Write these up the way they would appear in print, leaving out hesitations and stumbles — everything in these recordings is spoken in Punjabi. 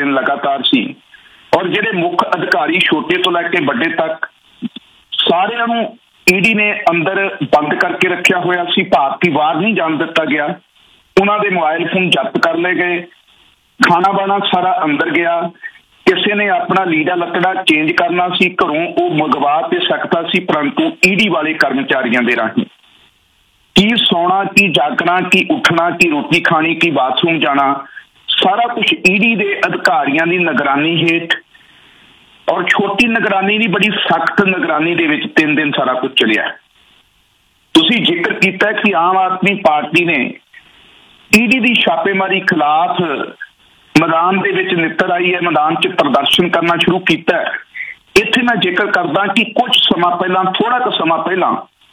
दिन लगातार सी और ਜਿਹੜੇ ਮੁੱਖ ਅਧਿਕਾਰੀ ਛੋਟੇ ਤੋਂ ਲੈ ਕੇ ਵੱਡੇ ਤੱਕ ਸਾਰਿਆਂ ਨੂੰ ईडी ने अंदर बंद करके रखा होया सी। भारत की बाहर नहीं जान दिता गया। उन्हां दे मोबाइल फोन जब्त कर ले गए। खाना बाना सारा अंदर गया। किसी ने अपना लीड़ा लकड़ा चेंज करना सी घरों वो मंगवा ते सकता सी, परंतु ईडी वाले कर्मचारियों के राही की सौना की जागना की उठना की रोटी खानी की बाथरूम जाना सारा कुछ ईडी के अधिकारियों की निगरानी हेठ और छोटी निगरानी नहीं बड़ी सख्त निगरानी दे विच 3 दिन सारा कुछ चलिया। तुसीं जिक्र किया कि आम आदमी पार्टी ने ईडी की छापेमारी खिलाफ मैदान दे विच नितर आई है, मैदान च प्रदर्शन करना शुरू किया। इत्थे मैं जिक्र करदा कि कुछ समा पहला थोड़ा क समा पहला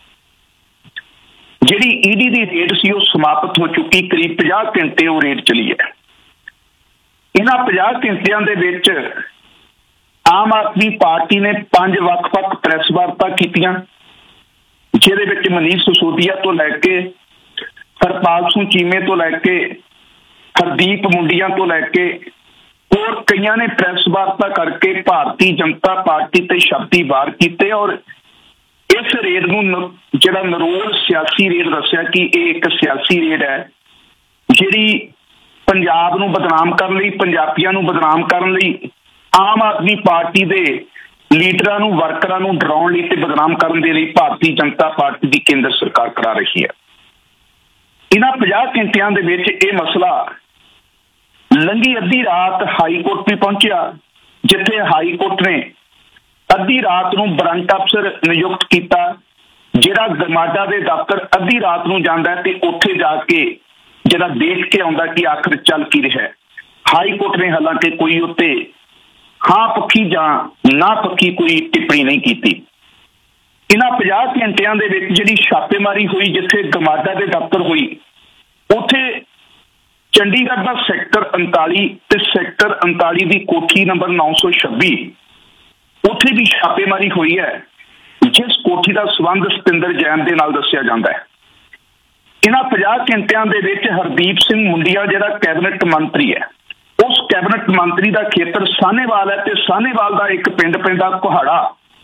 जिहड़ी ईडी की रेड सी वो समाप्त हो चुकी। करीब 50 घंटे वो रेड चली है। इन्हां 50 घंटियां दे विच आम आदमी पार्टी ने 5 ਵੱਖ-ਵੱਖ प्रैस वार्ता कीतियां, जिहदे विच मनीष सिसोदिया तो लैके हरपाल सिंह चीमे तो लैके हरदीप मुंडिया तो लैके और कईयां ने प्रैस वार्ता करके भारतीय जनता पार्टी ते शब्दी वार कीते और इस रेड नूं जिहड़ा नरोल सियासी रेड दस्सिया कि यह एक सियासी रेड है जिहड़ी पंजाब नूं बदनाम करन लई, पंजाबियां नूं बदनाम करन लई, आम आदमी पार्टी के लीडरां नूं वर्करां नूं डराउण लई ते बदनाम करन दे लई भारतीय जनता पार्टी की केंद्र सरकार करा रही है। इन्हां 50 घंटियां दे विच इह मसला लंघी अद्धी रात हाई कोर्ट भी पहुंचिया, जिथे हाई कोर्ट ने अद्धी रात नूं ब्रंट अफसर नियुक्त किया, जिहड़ा गमाडा के दफ्तर अद्धी रात नूं जांदा ते उत्थे जाके जिहड़ा देख के आउंदा कि आखिर चल की रहा है। हाई कोर्ट ने हालांकि कोई उत्ते हाँ पक्की जां ना पक्की कोई टिप्पणी नहीं की। इन्हां 50 घंटियां दे विच जिहड़ी छापेमारी हुई जिथे गमाडा के दफ्तर हुई, उत्थे चंडीगढ़ का सैक्टर 39 ते सैक्टर 39 की कोठी नंबर 926 उत्थे भी छापेमारी हुई है, जिस कोठी का संबंध सतिंदर जैन के नाल दस्सिया जांदा है। इन्हां 50 घंटियां दे विच हरदीप सिंह मुंडिया जिहड़ा कैबिनेट मंत्री है, उस कैबिनेट मंत्री का खेतर साहनेवाल है ते साहनेवाल का एक पिंड पैंदा कुहाड़ा।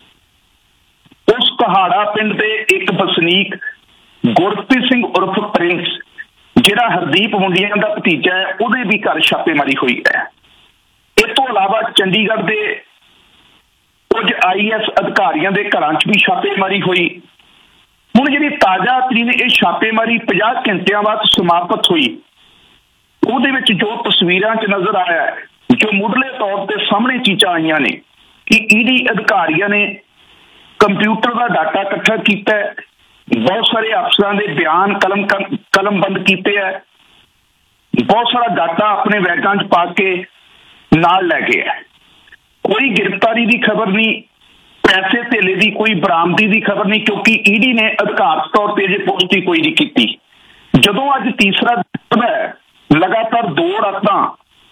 उस कुहाड़ा पिंड के एक वसनीक गुरप्रीत सिंह उर्फ प्रिंस जिहड़ा हरदीप मुंडिया का भतीजा है, उहदे भी घर छापेमारी हुई है। इस तो इलावा चंडीगढ़ के कुछ IAS अधिकारियों के घरां च भी छापेमारी हुई। हुण जिहड़ी ताज़ा तरीन ये छापेमारी 50 घंटियां बाद समाप्त हुई, ਉਹਦੇ ਵਿੱਚ जो तस्वीरां च नजर आया है, जो मुढ़ले तौर पर सामने चीज़ां आईयां ने कि ईडी अधिकारियों ने कंप्यूटर का डाटा इकट्ठा किया है, बहुत सारे अफसरां दे बयान कलमबंद किए है, बहुत सारा डाटा अपने बैगां च पा के नाल लै गए है। कोई गिरफ्तारी की खबर नहीं, पैसे धेले की कोई बरामदी की खबर नहीं, क्योंकि ईडी ने अधिकारत तौर पर अजे पुष्टि कोई नहीं की। जदों अज तीसरा दिन है, लगातार 2 रातां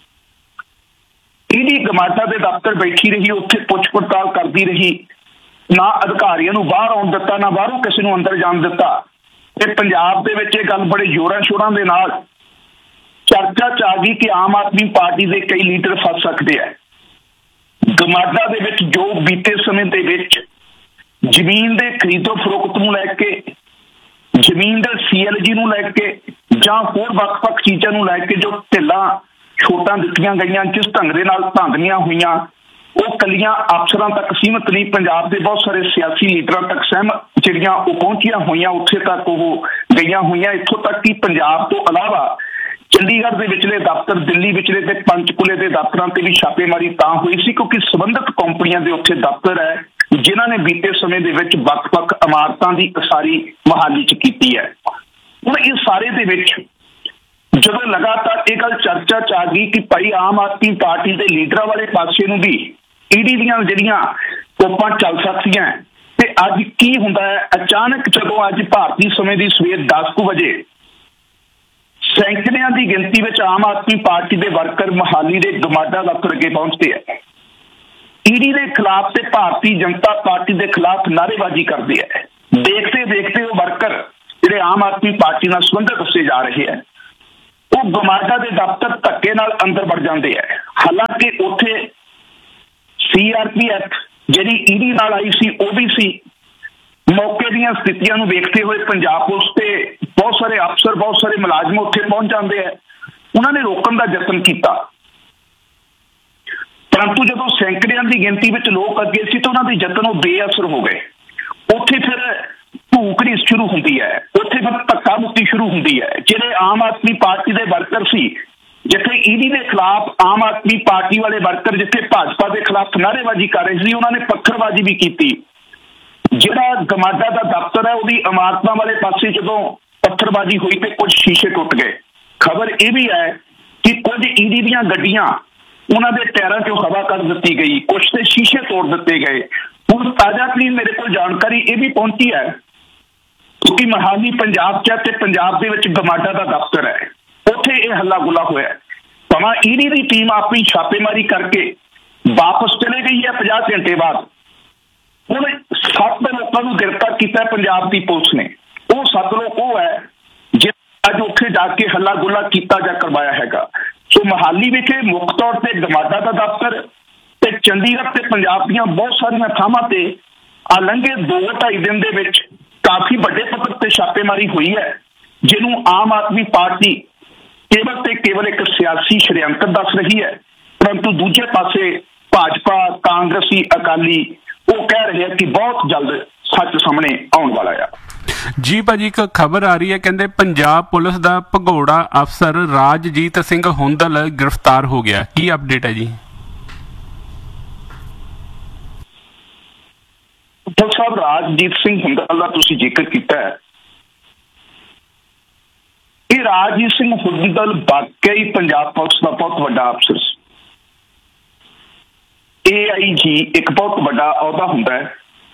ईडी गमाडा के दफ्तर बैठी रही, उत्थे पुछ पड़ताल करती रही, ना अधिकारियों नूं बाहर आउण दिता, ना बाहरों किसी नूं अंदर जाण दिता। ते पंजाब दे विच इह गल बड़े जोरां शोरां दे नाल चर्चा च आ गई कि आम आदमी पार्टी के कई लीडर फस सकते हैं। गमाडा दे विच जो बीते समय दे विच जमीन के खरीदो फरोख्त नूं लैके, जमीन के CLG नूं लैके जां होर वख-वख चीज़ां नूं लैके जो ढिल्लां छोटां दित्तियां गईयां, जिस ढंग दे नाल धांधलियां होईयां, वो कलियां अफसरां तक सीमित नहीं, पंजाब के बहुत सारे सियासी लीडरां तक सहमत जिहड़ियां वो पहुंचियां होईयां, उत्थे तक वो गईयां होईयां। इत्थों तक कि पंजाब तो इलावा चंडीगढ़ के विचले दफ्तर, दिल्ली विचले ते पंचकुले के दफ्तरां ते भी छापेमारी तां हुई सी क्योंकि संबंधित कंपनियां दे उत्थे दफ्तर है जिन्हां ने बीते समय दे विच वख-वख इमारतां दी उसारी मुहाली च कीती है। हुण इस सारे दे विच जदों लगातार ये गल चर्चा च आ गई कि भाई आम आदमी पार्टी के लीडरां वाले पासे नूं भी ईडी दीयां जिहड़ियां तोपां चल सकदियां ते अज की हुंदा है, अचानक जदों अज भारतीय समय की सवेर 10 बजे सैकड़ियां की गिनती में आम आदमी पार्टी के वर्कर मोहाली के गमाडा दफ्तर अगे पहुंचते हैं, ईडी के खिलाफ से भारतीय जनता पार्टी के खिलाफ नारेबाजी करते हैं। देखते देखते वो वर्कर जिहड़े आम आदमी पार्टी नाल संबंधित दस्से जा रहे हैं, ਉਹ ਗਮਾਡਾ ਦੇ ਦਫ਼ਤਰ ਧੱਕੇ ਨਾਲ ਅੰਦਰ ਵੜ ਜਾਂਦੇ ਹੈ। ਹਾਲਾਂਕਿ ਉੱਥੇ CRPF ਜਿਹੜੀ ਈਡੀ ਨਾਲ ਆਈ ਸੀ ਉਹ ਵੀ ਸੀ। ਮੌਕੇ ਦੀਆਂ ਸਥਿਤੀਆਂ ਨੂੰ ਵੇਖਦੇ ਹੋਏ ਪੰਜਾਬ ਪੁਲਿਸ ਤੇ ਬਹੁਤ ਸਾਰੇ ਅਫਸਰ, ਬਹੁਤ ਸਾਰੇ ਮੁਲਾਜ਼ਮ ਉੱਥੇ ਪਹੁੰਚ ਜਾਂਦੇ ਹੈ। ਉਹਨਾਂ ਨੇ ਰੋਕਣ ਦਾ ਯਤਨ ਕੀਤਾ, ਪਰੰਤੂ ਜਦੋਂ ਸੈਂਕੜਿਆਂ ਦੀ ਗਿਣਤੀ ਵਿੱਚ ਲੋਕ ਅੱਗੇ ਸੀ ਤਾਂ ਉਹਨਾਂ ਦੇ ਯਤਨ ਉਹ ਬੇਅਸਰ ਹੋ ਗਏ। ਉੱਥੇ ਫਿਰ ਭੂਕੜੀ ਸ਼ੁਰੂ ਹੁੰਦੀ ਹੈ, ਉੱਥੇ ਫਿਰ ਧੱਕਾ ਮੁੱਕੀ ਸ਼ੁਰੂ ਹੁੰਦੀ ਹੈ। ਜਿਹੜੇ ਆਮ ਆਦਮੀ ਪਾਰਟੀ ਦੇ ਵਰਕਰ ਸੀ, ਜਿੱਥੇ ਈਡੀ ਦੇ ਖਿਲਾਫ ਆਮ ਆਦਮੀ ਪਾਰਟੀ ਵਾਲੇ ਵਰਕਰ ਜਿੱਥੇ ਭਾਜਪਾ ਦੇ ਖਿਲਾਫ ਨਾਅਰੇਬਾਜ਼ੀ ਕਰ ਰਹੇ ਸੀ, ਉਹਨਾਂ ਨੇ ਪੱਥਰਬਾਜ਼ੀ ਵੀ ਕੀਤੀ। ਜਿਹੜਾ ਗਮਾਡਾ ਦਾ ਦਫ਼ਤਰ ਹੈ ਉਹਦੀ ਇਮਾਰਤਾਂ ਵਾਲੇ ਪਾਸੇ ਜਦੋਂ ਪੱਥਰਬਾਜ਼ੀ ਹੋਈ ਤੇ ਕੁਝ ਸ਼ੀਸ਼ੇ ਟੁੱਟ ਗਏ। ਖਬਰ ਇਹ ਵੀ ਹੈ ਕਿ ਕੁਝ ਈਡੀ ਦੀਆਂ ਗੱਡੀਆਂ ਉਹਨਾਂ ਦੇ ਟਾਇਰਾਂ 'ਚੋਂ ਹਵਾ ਕੱਢ ਦਿੱਤੀ ਗਈ, ਕੁਝ ਦੇ ਸ਼ੀਸ਼ੇ ਤੋੜ ਦਿੱਤੇ ਗਏ। ਹੁਣ ਤਾਜ਼ਾ ਤਰੀਨ ਮੇਰੇ ਕੋਲ ਜਾਣਕਾਰੀ ਇਹ ਵੀ ਪਹੁੰਚੀ ਹੈ ਕਿਉਂਕਿ ਮੋਹਾਲੀ ਪੰਜਾਬ 'ਚ ਹੈ ਤੇ ਪੰਜਾਬ ਦੇ ਵਿੱਚ ਗਮਾਡਾ ਦਾ ਦਫ਼ਤਰ ਹੈ, ਉੱਥੇ ਇਹ ਹੱਲਾ ਗੁੱਲਾ ਹੋਇਆ। ਭਾਵੇਂ ਈਡੀ ਦੀ ਟੀਮ ਆਪਣੀ ਛਾਪੇਮਾਰੀ ਕਰਕੇ ਵਾਪਸ ਚਲੇ ਗਈ ਹੈ 50 ਘੰਟੇ ਬਾਅਦ। ਹੁਣ 7 ਲੋਕਾਂ ਨੂੰ ਗ੍ਰਿਫਤਾਰ ਕੀਤਾ ਪੰਜਾਬ ਦੀ ਪੁਲਿਸ ਨੇ। ਉਹ 7 ਲੋਕ ਉਹ ਹੈ ਜਿਹੜੇ ਅੱਜ ਉੱਥੇ ਜਾ ਕੇ ਹੱਲਾ ਗੁੱਲਾ ਕੀਤਾ ਜਾਂ ਕਰਵਾਇਆ ਹੈਗਾ। ਸੋ ਮੋਹਾਲੀ ਵਿਖੇ ਮੁੱਖ ਤੌਰ ਤੇ ਗਮਾਡਾ ਦਾ ਦਫ਼ਤਰ ਤੇ ਚੰਡੀਗੜ੍ਹ ਤੇ ਪੰਜਾਬ ਦੀਆਂ ਬਹੁਤ ਸਾਰੀਆਂ ਥਾਵਾਂ ਤੇ ਲੰਘੇ 2-2.5 ਦਿਨ ਦੇ ਵਿੱਚ ਕਾਫੀ ਵੱਡੇ ਪੱਧਰ ਤੇ ਛਾਪੇਮਾਰੀ ਹੋਈ ਹੈ, ਜਿਹਨੂੰ ਆਮ ਆਦਮੀ ਪਾਰਟੀ ਕੇਵਲ ਤੇ ਕੇਵਲ ਇੱਕ ਸਿਆਸੀ ਸ਼ਰਿਅੰਤਰ ਦੱਸ ਰਹੀ ਹੈ। ਪਰੰਤੂ ਦੂਜੇ ਪਾਸੇ ਭਾਜਪਾ, ਕਾਂਗਰਸੀ, ਅਕਾਲੀ ਉਹ ਕਹਿ ਰਹੇ ਆ ਕਿ ਬਹੁਤ ਜਲਦ ਸੱਚ ਸਾਹਮਣੇ ਆਉਣ ਵਾਲਾ ਆ। ਜੀ ਭਾਜੀ, ਇੱਕ ਖਬਰ ਆ ਰਹੀ ਹੈ, ਕਹਿੰਦੇ ਪੰਜਾਬ ਪੁਲਿਸ ਦਾ ਭਗੌੜਾ ਅਫਸਰ ਰਾਜਜੀਤ ਸਿੰਘ ਹੁੰਦਲ ਗ੍ਰਿਫਤਾਰ ਹੋ ਗਿਆ। ਕੀ ਅਪਡੇਟ ਹੈ ਜੀ? ਡਾਕਟਰ ਸਾਹਿਬ, ਰਾਜਜੀਤ ਸਿੰਘ ਹੁੰਦਲ ਦਾ ਤੁਸੀਂ ਜ਼ਿਕਰ ਕੀਤਾ ਹੈ। ਇਹ ਰਾਜਜੀਤ ਸਿੰਘ ਹੁੰਦਲ ਵਾਕਈ ਪੰਜਾਬ ਪੁਲਿਸ ਦਾ ਬਹੁਤ ਵੱਡਾ ਅਫਸਰ ਸੀ। AIG ਇੱਕ ਬਹੁਤ ਵੱਡਾ ਅਹੁਦਾ ਹੁੰਦਾ ਹੈ।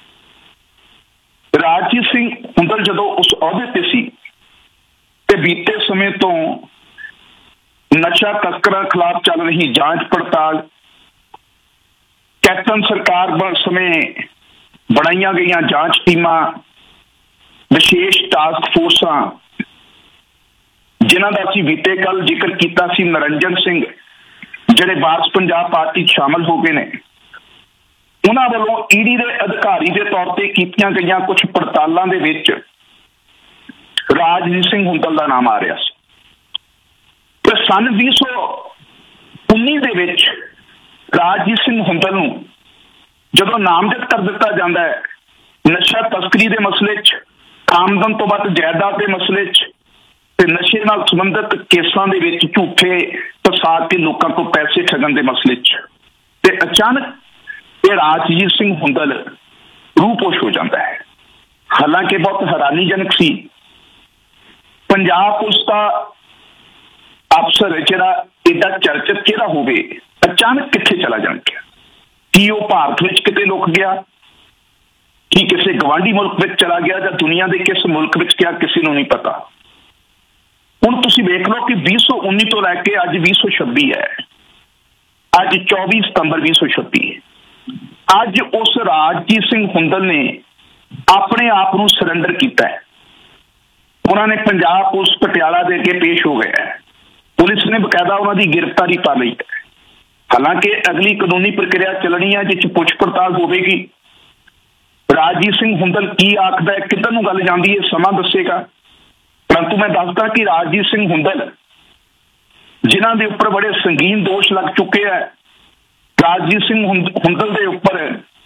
ਰਾਜਜੀਤ ਸਿੰਘ ਹੁੰਦਲ ਜਦੋਂ ਉਸ ਅਹੁਦੇ ਤੇ ਸੀ ਤੇ ਬੀਤੇ ਸਮੇਂ ਤੋਂ ਨਸ਼ਾ ਤਸਕਰਾਂ ਖਿਲਾਫ ਚੱਲ ਰਹੀ ਜਾਂਚ ਪੜਤਾਲ, ਕੈਪਟਨ ਸਰਕਾਰ ਸਮੇਂ ਬਣਾਈਆਂ ਗਈਆਂ ਜਾਂਚ ਟੀਮਾਂ, ਵਿਸ਼ੇਸ਼ ਟਾਸਕ ਫੋਰਸਾਂ, ਜਿਨ੍ਹਾਂ ਦਾ ਅਸੀਂ ਬੀਤੇ ਕੱਲ ਜ਼ਿਕਰ ਕੀਤਾ ਸੀ, ਨਰਿੰਦਰ ਸਿੰਘ ਜਿਹੜੇ ਵਾਰਸ ਪੰਜਾਬ ਪਾਰਟੀ 'ਚ ਸ਼ਾਮਲ ਹੋ ਗਏ ਨੇ, ਉਹਨਾਂ ਵੱਲੋਂ ਈਡੀ ਦੇ ਅਧਿਕਾਰੀ ਦੇ ਤੌਰ ਤੇ ਕੀਤੀਆਂ ਗਈਆਂ ਕੁਝ ਪੜਤਾਲਾਂ ਦੇ ਵਿੱਚ ਰਾਜਜੀਤ ਸਿੰਘ ਹੁੰਦਲ ਦਾ ਨਾਮ ਆ ਰਿਹਾ ਸੀ। ਤੇ ਸੰਨ 2019 ਦੇ ਵਿੱਚ ਰਾਜਜੀਤ ਸਿੰਘ ਹੁੰਦਲ ਨੂੰ ਜਦੋਂ ਨਾਮਜ਼ਦ ਕਰ ਦਿੱਤਾ ਜਾਂਦਾ ਹੈ ਨਸ਼ਾ ਤਸਕਰੀ ਦੇ ਮਸਲੇ 'ਚ, ਆਮਦਨ ਤੋਂ ਵੱਧ ਜਾਇਦਾਦ ਦੇ ਮਸਲੇ 'ਚ ਤੇ ਨਸ਼ੇ ਨਾਲ ਸੰਬੰਧਿਤ ਕੇਸਾਂ ਦੇ ਵਿੱਚ ਝੂਠੇ ਫਸਾ ਕੇ ਲੋਕਾਂ ਤੋਂ ਪੈਸੇ ਠੱਗਣ ਦੇ ਮਸਲੇ 'ਚ, ਤੇ ਅਚਾਨਕ ਇਹ ਰਾਜਜੀਤ ਸਿੰਘ ਹੁੰਦਲ ਰੂਪੋਸ਼ ਹੋ ਜਾਂਦਾ ਹੈ। ਹਾਲਾਂਕਿ ਬਹੁਤ ਹੈਰਾਨੀਜਨਕ ਸੀ, ਪੰਜਾਬ ਪੁਲਿਸ ਦਾ ਅਫਸਰ ਜਿਹੜਾ ਏਡਾ ਚਰਚਿਤ ਕਿਹੜਾ ਹੋਵੇ, ਅਚਾਨਕ ਕਿੱਥੇ ਚਲਾ ਜਾਣ ਗਿਆ? ਕੀ ਉਹ ਭਾਰਤ ਵਿੱਚ ਕਿਤੇ ਲੁਕ ਗਿਆ? ਕੀ ਕਿਸੇ ਗਵਾਂਢੀ ਮੁਲਕ ਵਿੱਚ ਚਲਾ ਗਿਆ ਜਾਂ ਦੁਨੀਆ ਦੇ ਕਿਸ ਮੁਲਕ ਵਿੱਚ ਗਿਆ? ਕਿਸੇ ਨੂੰ ਨਹੀਂ ਪਤਾ। ਹੁਣ ਤੁਸੀਂ ਵੇਖ ਲਓ ਕਿ 2019 ਤੋਂ ਲੈ ਕੇ ਅੱਜ 2026 ਹੈ। ਅੱਜ 24 ਸਤੰਬਰ 2026 ਹੈ। ਅੱਜ ਉਸ ਰਾਜਜੀਤ ਸਿੰਘ ਹੁੰਦਲ ਨੇ ਆਪਣੇ ਆਪ ਨੂੰ ਸਰੈਂਡਰ ਕੀਤਾ ਹੈ। ਉਹਨਾਂ ਨੇ ਪੰਜਾਬ ਪੁਲਿਸ ਪਟਿਆਲਾ ਦੇ ਅੱਗੇ ਪੇਸ਼ ਹੋ ਗਏ। ਪੁਲਿਸ ਨੇ ਬਕਾਇਦਾ ਉਹਨਾਂ ਦੀ ਗ੍ਰਿਫਤਾਰੀ ਪਾ ਲਈ। ਹਾਲਾਂਕਿ ਅਗਲੀ ਕਾਨੂੰਨੀ ਪ੍ਰਕਿਰਿਆ ਚੱਲਣੀ ਹੈ, ਜਿਸ 'ਚ ਪੁੱਛ ਪੜਤਾਲ ਹੋਵੇਗੀ। ਰਾਜਜੀਤ ਸਿੰਘ ਹੁੰਦਲ ਕੀ ਆਖਦਾ ਹੈ, ਕਿੱਧਰ ਨੂੰ ਗੱਲ ਜਾਂਦੀ ਹੈ, ਸਮਾਂ ਦੱਸੇਗਾ। ਪਰੰਤੂ ਮੈਂ ਦੱਸਦਾ ਕਿ ਰਾਜਜੀਤ ਸਿੰਘ ਹੁੰਦਲ ਜਿਨ੍ਹਾਂ ਦੇ ਉੱਪਰ ਬੜੇ ਸੰਗੀਨ ਦੋਸ਼ ਲੱਗ ਚੁੱਕੇ ਹੈ, ਰਾਜਜੀਤ ਸਿੰਘ ਹੁੰਦਲ ਦੇ ਉੱਪਰ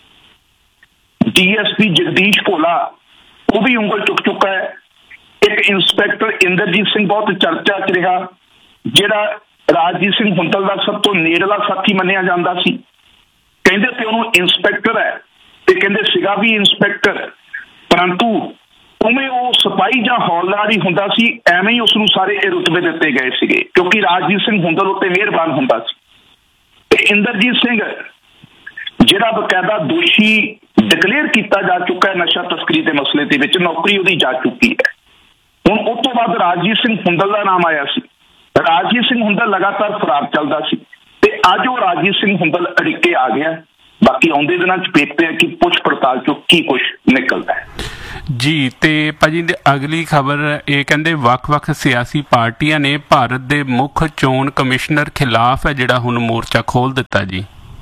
DSP ਜਗਦੀਸ਼ ਭੋਲਾ ਉਹ ਵੀ ਉਂਗਲ ਚੁੱਕ ਚੁੱਕਾ ਹੈ। ਇੱਕ ਇੰਸਪੈਕਟਰ ਇੰਦਰਜੀਤ ਸਿੰਘ ਬਹੁਤ ਚਰਚਾ 'ਚ ਰਿਹਾ, ਜਿਹੜਾ ਰਾਜਜੀਤ ਸਿੰਘ ਹੁੰਦਲ ਦਾ ਸਭ ਤੋਂ ਨੇੜਲਾ ਸਾਥੀ ਮੰਨਿਆ ਜਾਂਦਾ ਸੀ। ਕਹਿੰਦੇ ਤੇ ਉਹਨੂੰ ਇੰਸਪੈਕਟਰ ਹੈ ਤੇ ਕਹਿੰਦੇ ਸੀਗਾ ਵੀ ਇੰਸਪੈਕਟਰ, ਪਰੰਤੂ ਉਵੇਂ ਉਹ ਸਿਪਾਹੀ ਜਾਂ ਹੌਲਦਾਰ ਹੀ ਹੁੰਦਾ ਸੀ। ਐਵੇਂ ਹੀ ਉਸਨੂੰ ਸਾਰੇ ਇਹ ਰੁਤਬੇ ਦਿੱਤੇ ਗਏ ਸੀਗੇ ਕਿਉਂਕਿ ਰਾਜਜੀਤ ਸਿੰਘ ਹੁੰਦਲ ਉੱਤੇ ਮਿਹਰਬਾਨ ਹੁੰਦਾ ਸੀ। ਤੇ ਇੰਦਰਜੀਤ ਸਿੰਘ ਜਿਹੜਾ ਬਕਾਇਦਾ ਦੋਸ਼ੀ ਡਿਕਲੇਅਰ ਕੀਤਾ ਜਾ ਚੁੱਕਾ ਹੈ ਨਸ਼ਾ ਤਸਕਰੀ ਦੇ ਮਸਲੇ ਦੇ ਵਿੱਚ, ਨੌਕਰੀ ਉਹਦੀ ਜਾ ਚੁੱਕੀ ਹੈ। ਹੁਣ ਉਸ ਤੋਂ ਬਾਅਦ ਰਾਜਜੀਤ ਸਿੰਘ ਹੁੰਦਲ ਦਾ ਨਾਮ ਆਇਆ ਸੀ। ਰਾਜਜੀਤ ਸਿੰਘ ਹੁੰਦਲ ਲਗਾਤਾਰ ਫਰਾਰ ਚੱਲਦਾ ਸੀ ਤੇ ਅੱਜ ਉਹ ਰਾਜਜੀਤ ਸਿੰਘ ਹੁੰਦਲ ਅੜਿੱਕੇ ਆ ਗਿਆ। ਬਾਕੀ ਆਉਂਦੇ ਦਿਨਾਂ 'ਚ ਵੇਖਦੇ ਆ ਕਿ ਪੁੱਛ ਪੜਤਾਲ 'ਚੋਂ ਕੀ ਕੁਛ ਨਿਕਲਦਾ ਹੈ। ਜੀ। ਤੇ ਭਾਜੀ ਅਗਲੀ ਖਬਰ ਇਹ ਕਹਿੰਦੇ ਵੱਖ-ਵੱਖ ਸਿਆਸੀ ਪਾਰਟੀਆਂ ਨੇ ਭਾਰਤ ਦੇ ਮੁੱਖ ਚੋਣ ਕਮਿਸ਼ਨਰ ਖਿਲਾਫ ਹੈ ਜਿਹੜਾ ਹੁਣ ਮੋਰਚਾ ਖੋਲ ਦਿੱਤਾ ਜੀ।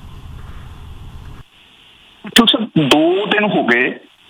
ਤੁਸੀਂ 2 ਦਿਨ ਹੋ ਗਏ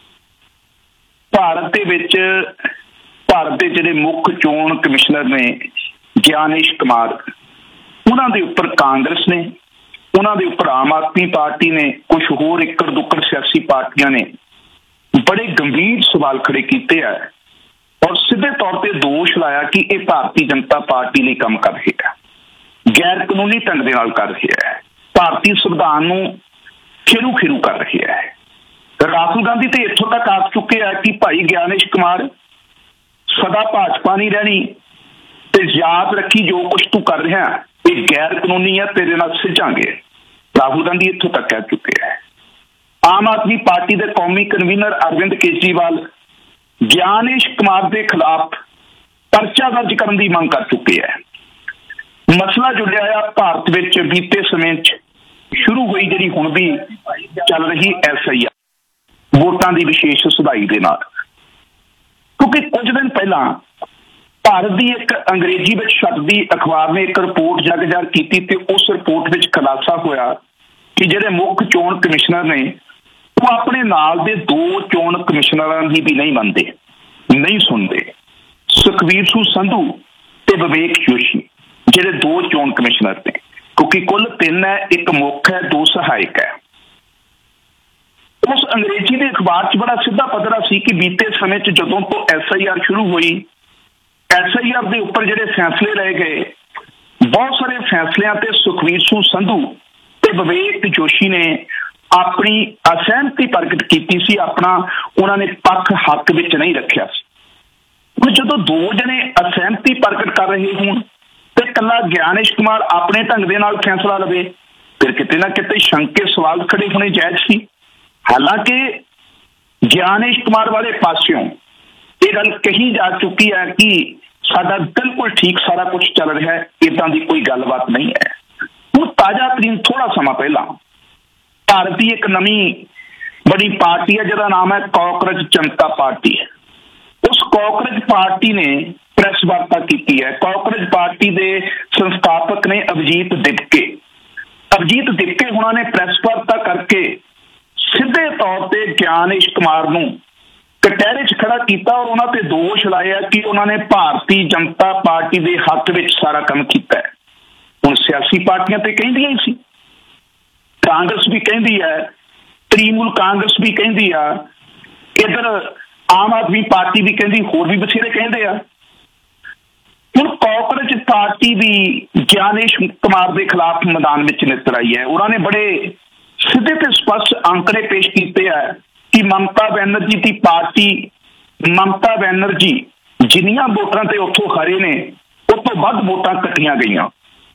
ਭਾਰਤ ਦੇ ਜਿਹੜੇ ਮੁੱਖ ਚੋਣ ਕਮਿਸ਼ਨਰ ਨੇ ਗਿਆਨੇਸ਼ ਕੁਮਾਰ, ਉਹਨਾਂ ਦੇ ਉੱਪਰ ਕਾਂਗਰਸ ਨੇ, ਉਹਨਾਂ ਦੇ ਉੱਪਰ ਆਮ ਆਦਮੀ ਪਾਰਟੀ ਨੇ, ਕੁਝ ਹੋਰ ਇੱਕੜ ਦੁੱਕੜ ਸਿਆਸੀ ਪਾਰਟੀਆਂ ਨੇ ਬੜੇ ਗੰਭੀਰ ਸਵਾਲ ਖੜੇ ਕੀਤੇ ਆ ਔਰ ਸਿੱਧੇ ਤੌਰ ਤੇ ਦੋਸ਼ ਲਾਇਆ ਕਿ ਇਹ ਭਾਰਤੀ ਜਨਤਾ ਪਾਰਟੀ ਲਈ ਕੰਮ ਕਰ ਰਹੇ ਹੈ, ਗੈਰ ਕਾਨੂੰਨੀ ਢੰਗ ਦੇ ਨਾਲ ਕਰ ਰਹੇ ਹੈ, ਭਾਰਤੀ ਸੰਵਿਧਾਨ ਨੂੰ ਖੇਰੂ ਕਰ ਰਹੇ ਹੈ। ਰਾਹੁਲ ਗਾਂਧੀ ਤੇ ਇੱਥੋਂ ਤੱਕ ਆ ਚੁੱਕੇ ਆ ਕਿ ਭਾਈ ਗਿਆਨੇਸ਼ ਕੁਮਾਰ ਸਦਾ ਭਾਜਪਾ ਨਹੀਂ ਰਹਿਣੀ ਤੇ ਯਾਦ ਰੱਖੀ ਜੋ ਕੁਝ ਤੂੰ ਕਰ ਰਿਹਾ ਇਹ ਗੈਰ ਕਾਨੂੰਨੀ ਹੈ, ਤੇਰੇ ਨਾਲ ਸਿੱਝਾਂਗੇ। ਰਾਹੁਲ ਗਾਂਧੀ ਇੱਥੋਂ ਤੱਕ ਕਹਿ ਚੁੱਕੇ ਹੈ। ਆਮ ਆਦਮੀ ਪਾਰਟੀ ਦੇ ਕੌਮੀ ਕਨਵੀਨਰ ਅਰਵਿੰਦ ਕੇਜਰੀਵਾਲ ਗਿਆਨੇਸ਼ ਕੁਮਾਰ ਦੇ ਖਿਲਾਫ ਪਰਚਾ ਦਰਜ ਕਰਨ ਦੀ ਮੰਗ ਕਰ ਚੁੱਕੇ ਹੈ। ਮਸਲਾ ਜੁੜਿਆ ਆ ਭਾਰਤ ਵਿੱਚ ਬੀਤੇ ਸਮੇਂ 'ਚ ਸ਼ੁਰੂ ਹੋਈ ਜਿਹੜੀ ਹੁਣ ਵੀ ਚੱਲ ਰਹੀ SIR ਵੋਟਾਂ ਦੀ ਵਿਸ਼ੇਸ਼ ਸੁਧਾਈ ਦੇ ਨਾਲ, ਕਿਉਂਕਿ ਕੁਝ ਦਿਨ ਪਹਿਲਾਂ ਭਾਰਤ ਦੀ ਇੱਕ ਅੰਗਰੇਜ਼ੀ ਵਿੱਚ ਛਪਦੀ ਅਖਬਾਰ ਨੇ ਇੱਕ ਰਿਪੋਰਟ ਜਗ ਜ਼ਾਹਰ ਕੀਤੀ ਤੇ ਉਸ ਰਿਪੋਰਟ ਵਿੱਚ ਖੁਲਾਸਾ ਹੋਇਆ ਕਿ ਜਿਹੜੇ ਮੁੱਖ ਚੋਣ ਕਮਿਸ਼ਨਰ ਨੇ ਉਹ ਆਪਣੇ ਨਾਲ ਦੇ 2 ਚੋਣ ਕਮਿਸ਼ਨਰਾਂ ਦੀ ਵੀ ਨਹੀਂ ਮੰਨਦੇ, ਨਹੀਂ ਸੁਣਦੇ। ਸੁਖਬੀਰ ਸਿੰਘ ਸੰਧੂ ਤੇ ਵਿਵੇਕ ਜੋਸ਼ੀ ਜਿਹੜੇ 2 ਚੋਣ ਕਮਿਸ਼ਨਰ ਨੇ, ਕਿਉਂਕਿ ਕੁੱਲ 3 ਹੈ, ਇੱਕ ਮੁੱਖ ਹੈ, 2 ਸਹਾਇਕ ਹੈ। ਉਸ ਅੰਗਰੇਜ਼ੀ ਦੇ ਅਖਬਾਰ 'ਚ ਬੜਾ ਸਿੱਧਾ ਪੱਧਰਾ ਸੀ ਕਿ ਬੀਤੇ ਸਮੇਂ 'ਚ ਜਦੋਂ ਤੋਂ SIR ਸ਼ੁਰੂ ਹੋਈ, SIR ਦੇ ਉੱਪਰ ਜਿਹੜੇ ਫੈਸਲੇ ਲਏ ਗਏ, ਬਹੁਤ ਸਾਰੇ ਫੈਸਲਿਆਂ ਤੇ ਸੁਖਬੀਰ ਸਿੰਘ ਸੰਧੂ ਤੇ ਵਿਵੇਕ ਜੋਸ਼ੀ ਨੇ ਆਪਣੀ ਅਸਹਿਮਤੀ ਪ੍ਰਗਟ ਕੀਤੀ ਸੀ, ਆਪਣਾ ਉਹਨਾਂ ਨੇ ਪੱਖ ਹੱਕ ਵਿੱਚ ਨਹੀਂ ਰੱਖਿਆ ਸੀ। ਜਦੋਂ 2 ਜਣੇ ਅਸਹਿਮਤੀ ਪ੍ਰਗਟ ਕਰ ਰਹੇ ਹੋਣ ਤੇ ਇਕੱਲਾ ਗਿਆਨੇਸ਼ ਕੁਮਾਰ ਆਪਣੇ ਢੰਗ ਦੇ ਨਾਲ ਫੈਸਲਾ ਲਵੇ, ਫਿਰ ਕਿਤੇ ਨਾ ਕਿਤੇ ਸ਼ੰਕੇ ਸਵਾਲ ਖੜੇ ਹੋਣੇ ਜਾਇਜ਼ ਸੀ। ਹਾਲਾਂਕਿ ਗਿਆਨੇਸ਼ ਕੁਮਾਰ ਵਾਲੇ ਪਾਸਿਓਂ ਇਹ ਗੱਲ ਕਹੀ ਜਾ ਚੁੱਕੀ ਹੈ ਕਿ ਸਾਡਾ ਬਿਲਕੁਲ ਠੀਕ ਸਾਰਾ ਕੁਝ ਚੱਲ ਰਿਹਾ ਹੈ, ਏਦਾਂ ਦੀ ਕੋਈ ਗੱਲਬਾਤ ਨਹੀਂ ਹੈ। ਹੁਣ ਤਾਜ਼ਾ ਤਰੀਨ ਥੋੜਾ ਸਮਾਂ ਪਹਿਲਾਂ ਭਾਰਤ ਦੀ ਇੱਕ ਨਵੀਂ ਬੜੀ ਪਾਰਟੀ ਹੈ ਜਿਹਦਾ ਨਾਮ ਹੈ ਕਾਕਰੋਚ ਜਨਤਾ ਪਾਰਟੀ। ਉਸ ਕਾਕਰੋਚ ਪਾਰਟੀ ਨੇ ਪ੍ਰੈਸ ਵਾਰਤਾ ਕੀਤੀ ਹੈ। ਕਾਕਰੋਚ ਪਾਰਟੀ ਦੇ ਸੰਸਥਾਪਕ ਨੇ ਅਭਿਜੀਤ ਦਿਪਕੇ ਉਹਨਾਂ ਨੇ ਪ੍ਰੈਸ ਵਾਰਤਾ ਕਰਕੇ ਸਿੱਧੇ ਤੌਰ ਤੇ ਗਿਆਨੇਸ਼ ਕੁਮਾਰ ਨੂੰ ਕਟਹਿਰੇ 'ਚ ਖੜਾ ਕੀਤਾ ਔਰ ਉਹਨਾਂ ਤੇ ਦੋਸ਼ ਲਾਇਆ ਕਿ ਉਹਨਾਂ ਨੇ ਭਾਰਤੀ ਜਨਤਾ ਪਾਰਟੀ ਦੇ ਹੱਕ ਵਿੱਚ ਸਾਰਾ ਕੰਮ ਕੀਤਾ ਹੈ। ਹੁਣ ਸਿਆਸੀ ਪਾਰਟੀਆਂ ਤੇ ਕਹਿੰਦੀਆਂ ਹੀ ਸੀ, ਕਾਂਗਰਸ ਵੀ ਕਹਿੰਦੀ ਹੈ, ਤ੍ਰਿਣਮੂਲ ਕਾਂਗਰਸ ਵੀ ਕਹਿੰਦੀ ਆ, ਇੱਧਰ ਆਮ ਆਦਮੀ ਪਾਰਟੀ ਵੀ ਕਹਿੰਦੀ, ਹੋਰ ਵੀ ਬਥੇਰੇ ਕਹਿੰਦੇ ਆ। ਹੁਣ ਕਾਕਰੋਚ ਪਾਰਟੀ ਵੀ ਗਿਆਨੇਸ਼ ਕੁਮਾਰ ਦੇ ਖਿਲਾਫ ਮੈਦਾਨ ਵਿੱਚ ਨਿੱਤਰ ਆਈ ਹੈ। ਉਹਨਾਂ ਨੇ ਬੜੇ ਸਿੱਧੇ ਤੇ ਸਪਸ਼ਟ ਅੰਕੜੇ ਪੇਸ਼ ਕੀਤੇ ਆ ਕਿ ਮਮਤਾ ਬੈਨਰਜੀ ਦੀ ਪਾਰਟੀ, ਮਮਤਾ ਬੈਨਰਜੀ ਜਿੰਨੀਆਂ ਵੋਟਾਂ ਤੇ ਉੱਥੋਂ ਹਾਰੇ ਨੇ ਉਹ ਤੋਂ ਵੱਧ ਵੋਟਾਂ ਕੱਟੀਆਂ ਗਈਆਂ।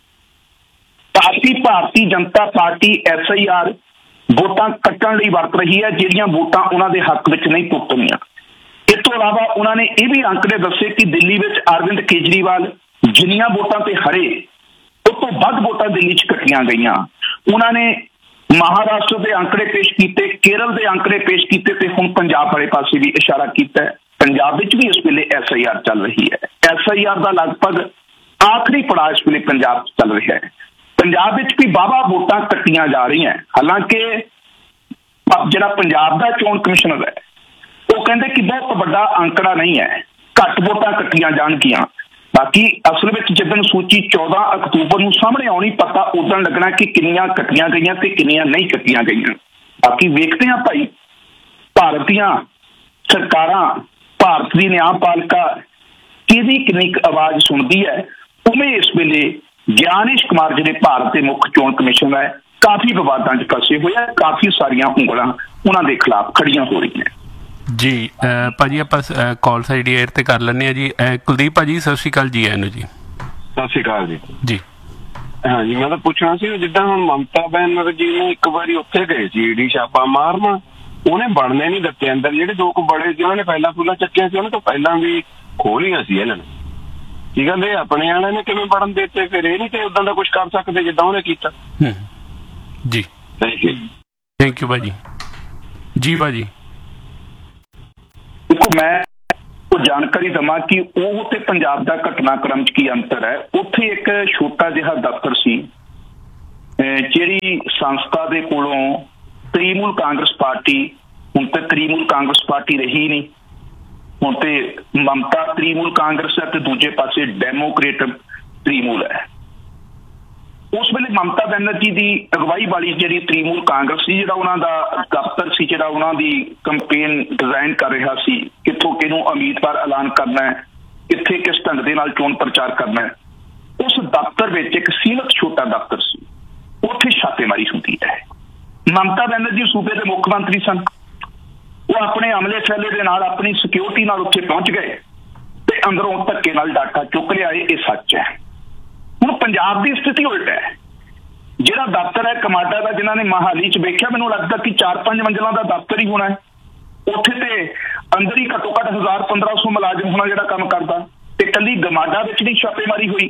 ਭਾਰਤੀ ਜਨਤਾ ਪਾਰਟੀ SIR ਵੋਟਾਂ ਕੱਟਣ ਲਈ ਵਰਤ ਰਹੀ ਹੈ, ਜਿਹੜੀਆਂ ਵੋਟਾਂ ਉਹਨਾਂ ਦੇ ਹੱਕ ਵਿੱਚ ਨਹੀਂ ਪੁੱਟਣੀਆਂ। ਇਸ ਤੋਂ ਇਲਾਵਾ ਉਹਨਾਂ ਨੇ ਇਹ ਵੀ ਅੰਕੜੇ ਦੱਸੇ ਕਿ ਦਿੱਲੀ ਵਿੱਚ ਅਰਵਿੰਦ ਕੇਜਰੀਵਾਲ ਜਿੰਨੀਆਂ ਵੋਟਾਂ ਤੇ ਹਾਰੇ ਉਹ ਤੋਂ ਵੱਧ ਵੋਟਾਂ ਦਿੱਲੀ 'ਚ ਕੱਟੀਆਂ ਗਈਆਂ। ਉਹਨਾਂ ਨੇ ਮਹਾਰਾਸ਼ਟਰ ਦੇ ਅੰਕੜੇ ਪੇਸ਼ ਕੀਤੇ, ਕੇਰਲ ਦੇ ਅੰਕੜੇ ਪੇਸ਼ ਕੀਤੇ ਤੇ ਹੁਣ ਪੰਜਾਬ ਵਾਲੇ ਪਾਸੇ ਵੀ ਇਸ਼ਾਰਾ ਕੀਤਾ ਹੈ। ਪੰਜਾਬ ਵਿੱਚ ਵੀ ਇਸ ਵੇਲੇ SIR ਚੱਲ ਰਹੀ ਹੈ। SIR ਦਾ ਲਗਭਗ ਆਖਰੀ ਪੜਾਅ ਇਸ ਵੇਲੇ ਪੰਜਾਬ 'ਚ ਚੱਲ ਰਿਹਾ ਹੈ। ਪੰਜਾਬ ਵਿੱਚ ਵੀ ਵਾਹਵਾ ਵੋਟਾਂ ਕੱਟੀਆਂ ਜਾ ਰਹੀਆਂ। ਹਾਲਾਂਕਿ ਜਿਹੜਾ ਪੰਜਾਬ ਦਾ ਚੋਣ ਕਮਿਸ਼ਨਰ ਹੈ ਉਹ ਕਹਿੰਦੇ ਕਿ ਬਹੁਤ ਵੱਡਾ ਅੰਕੜਾ ਨਹੀਂ ਹੈ, ਘੱਟ ਵੋਟਾਂ ਕੱਟੀਆਂ ਜਾਣਗੀਆਂ। ਬਾਕੀ ਅਸਲ ਵਿੱਚ ਜਦੋਂ ਸੂਚੀ 14 ਅਕਤੂਬਰ ਨੂੰ ਸਾਹਮਣੇ ਆਉਣੀ, ਪਤਾ ਉਦੋਂ ਲੱਗਣਾ ਕਿ ਕਿੰਨੀਆਂ ਕੱਟੀਆਂ ਗਈਆਂ ਤੇ ਕਿੰਨੀਆਂ ਨਹੀਂ ਕੱਟੀਆਂ ਗਈਆਂ। ਬਾਕੀ ਵੇਖਦੇ ਹਾਂ ਭਾਈ, ਭਾਰਤ ਦੀਆਂ ਸਰਕਾਰਾਂ, ਭਾਰਤ ਦੀ ਨਿਆਂਪਾਲਿਕਾ ਕਿਹਦੀ ਕਿੰਨੀ ਆਵਾਜ਼ ਸੁਣਦੀ ਹੈ। ਉਵੇਂ ਇਸ ਵੇਲੇ ਗਿਆਨੇਸ਼ ਕੁਮਾਰ ਜਿਹੜੇ ਭਾਰਤ ਦੇ ਮੁੱਖ ਚੋਣ ਕਮਿਸ਼ਨਰ ਹੈ ਕਾਫੀ ਵਿਵਾਦਾਂ 'ਚ ਫਸੇ ਹੋਏ ਆ, ਕਾਫੀ ਸਾਰੀਆਂ ਉਂਗਲਾਂ ਉਹਨਾਂ ਦੇ ਖਿਲਾਫ ਖੜੀਆਂ ਹੋ ਰਹੀਆਂ ਜੀ। ਭਾਜੀ ਆਪਾਂ ਕਾਲ ਸਾਈਡ ਏਅਰ ਤੇ ਕਰ ਲੈਂਦੇ ਹਾਂ ਜੀ। ਕੁਲਦੀਪ ਭਾਜੀ ਸਤਿ ਸ਼੍ਰੀ ਅਕਾਲ ਜੀ। ਇਹਨੂੰ ਜੀ ਸਤਿ ਸ਼੍ਰੀ ਅਕਾਲ ਜੀ। ਜੀ ਹਾਂਜੀ, ਮੈਂ ਤਾਂ ਪੁੱਛਣਾ ਸੀ ਜਿੱਦਾਂ ਹੁਣ ਮਮਤਾ ਬੈਨਰਜੀ ਨੇ ਇੱਕ ਵਾਰੀ ਉੱਥੇ ਗਏ ਸੀ ਈਡੀ ਛਾਪਾ ਮਾਰਨ, ਉਹਨੇ ਬਣਨੇ ਨਹੀਂ ਦਿੱਤੇ ਅੰਦਰ। ਜਿਹੜੇ 2 ਕੁ ਬੜੇ ਸੀ ਉਹਨਾਂ ਨੇ ਪਹਿਲਾਂ ਫੁੱਲਾਂ ਚੱਕੀਆਂ ਸੀ, ਉਹਨਾਂ ਤੋਂ ਪਹਿਲਾਂ ਵੀ ਖੋਲੀਆਂ ਸੀ ਇਹਨਾਂ ਨੇ। ਕੀ ਗੱਲ ਇਹ ਆਪਣੇ ਵਾਲਿਆਂ ਨੇ ਕਿਵੇਂ ਬਣਨ ਦਿੱਤੇ? ਫਿਰ ਇਹ ਨਹੀਂ ਤੇ ਉਦਾਂ ਦਾ ਕੁਝ ਕਰ ਸਕਦੇ ਜਿੱਦਾਂ ਉਹਨੇ ਕੀਤਾ। ਜੀ ਥੈਂਕ ਯੂ ਭਾਜੀ। ਜੀ ਭਾਜੀ मैं जानकारी देवां कि ਉਹ ਤੇ ਪੰਜਾਬ ਦਾ ਘਟਨਾਕ੍ਰਮ 'ਚ ਕੀ ਅੰਤਰ ਹੈ। ਉੱਥੇ ਇੱਕ ਛੋਟਾ ਜਿਹਾ ਦਫ਼ਤਰ ਸੀ ਜਿਹੜੀ ਸੰਸਥਾ ਦੇ ਕੋਲੋਂ ਤ੍ਰਿਮੂਲ ਕਾਂਗਰਸ ਪਾਰਟੀ, ਹੁਣ ਤੇ ਤ੍ਰਿਮੂਲ ਕਾਂਗਰਸ ਪਾਰਟੀ ਰਹੀ ਨਹੀਂ, ਹੁਣ ਤੇ ਮਮਤਾ ਤ੍ਰਿਮੂਲ ਕਾਂਗਰਸ ਹੈ ਤੇ ਦੂਜੇ ਪਾਸੇ ਡੈਮੋਕ੍ਰੇਟ ਤ੍ਰਿਮੂਲ ਹੈ। ਉਸ ਵੇਲੇ ਮਮਤਾ ਬੈਨਰਜੀ ਦੀ ਅਗਵਾਈ ਵਾਲੀ ਜਿਹੜੀ ਤ੍ਰਿਮੂਲ ਕਾਂਗਰਸ ਸੀ, ਜਿਹੜਾ ਉਹਨਾਂ ਦਾ ਦਫ਼ਤਰ ਸੀ, ਜਿਹੜਾ ਉਹਨਾਂ ਦੀ ਕੰਪੇਨ ਡਿਜ਼ਾਈਨ ਕਰ ਰਿਹਾ ਸੀ, ਕਿੱਥੋਂ ਕਿਹਨੂੰ ਉਮੀਦਵਾਰ ਐਲਾਨ ਕਰਨਾ ਹੈ, ਕਿੱਥੇ ਕਿਸ ਢੰਗ ਦੇ ਨਾਲ ਚੋਣ ਪ੍ਰਚਾਰ ਕਰਨਾ ਹੈ, ਉਸ ਦਫ਼ਤਰ ਵਿੱਚ ਇੱਕ ਸੀਮਤ ਛੋਟਾ ਦਫ਼ਤਰ ਸੀ, ਉੱਥੇ ਛਾਪੇਮਾਰੀ ਹੁੰਦੀ ਹੈ। ਮਮਤਾ ਬੈਨਰਜੀ ਸੂਬੇ ਦੇ ਮੁੱਖ ਮੰਤਰੀ ਸਨ, ਉਹ ਆਪਣੇ ਅਮਲੇ ਫੈਲੇ ਦੇ ਨਾਲ ਆਪਣੀ ਸਿਕਿਉਰਿਟੀ ਨਾਲ ਉੱਥੇ ਪਹੁੰਚ ਗਏ ਤੇ ਅੰਦਰੋਂ ਧੱਕੇ ਨਾਲ ਡਾਟਾ ਚੁੱਕ ਲਿਆ। ਇਹ ਸੱਚ ਹੈ। ਹੁਣ ਪੰਜਾਬ ਦੀ ਸਥਿਤੀ ਉਲਟ ਹੈ। ਜਿਹੜਾ ਦਫ਼ਤਰ ਹੈ ਕਮਾਡਾ ਦਾ, ਜਿਨ੍ਹਾਂ ਨੇ ਮਹਾਲੀ 'ਚ ਵੇਖਿਆ, ਮੈਨੂੰ ਲੱਗਦਾ ਕਿ 4-5 ਮੰਜ਼ਿਲਾਂ ਦਾ ਦਫ਼ਤਰ ਹੀ ਹੋਣਾ ਹੈ। ਉੱਥੇ ਤੇ ਅੰਦਰ ਹੀ ਘੱਟੋ ਘੱਟ 1000-1500 ਮੁਲਾਜ਼ਮ ਹੋਣਾ ਜਿਹੜਾ ਕੰਮ ਕਰਦਾ, ਤੇ ਇਕੱਲੀ ਗਮਾਡਾ ਵਿੱਚ ਨਹੀਂ ਛਾਪੇਮਾਰੀ ਹੋਈ।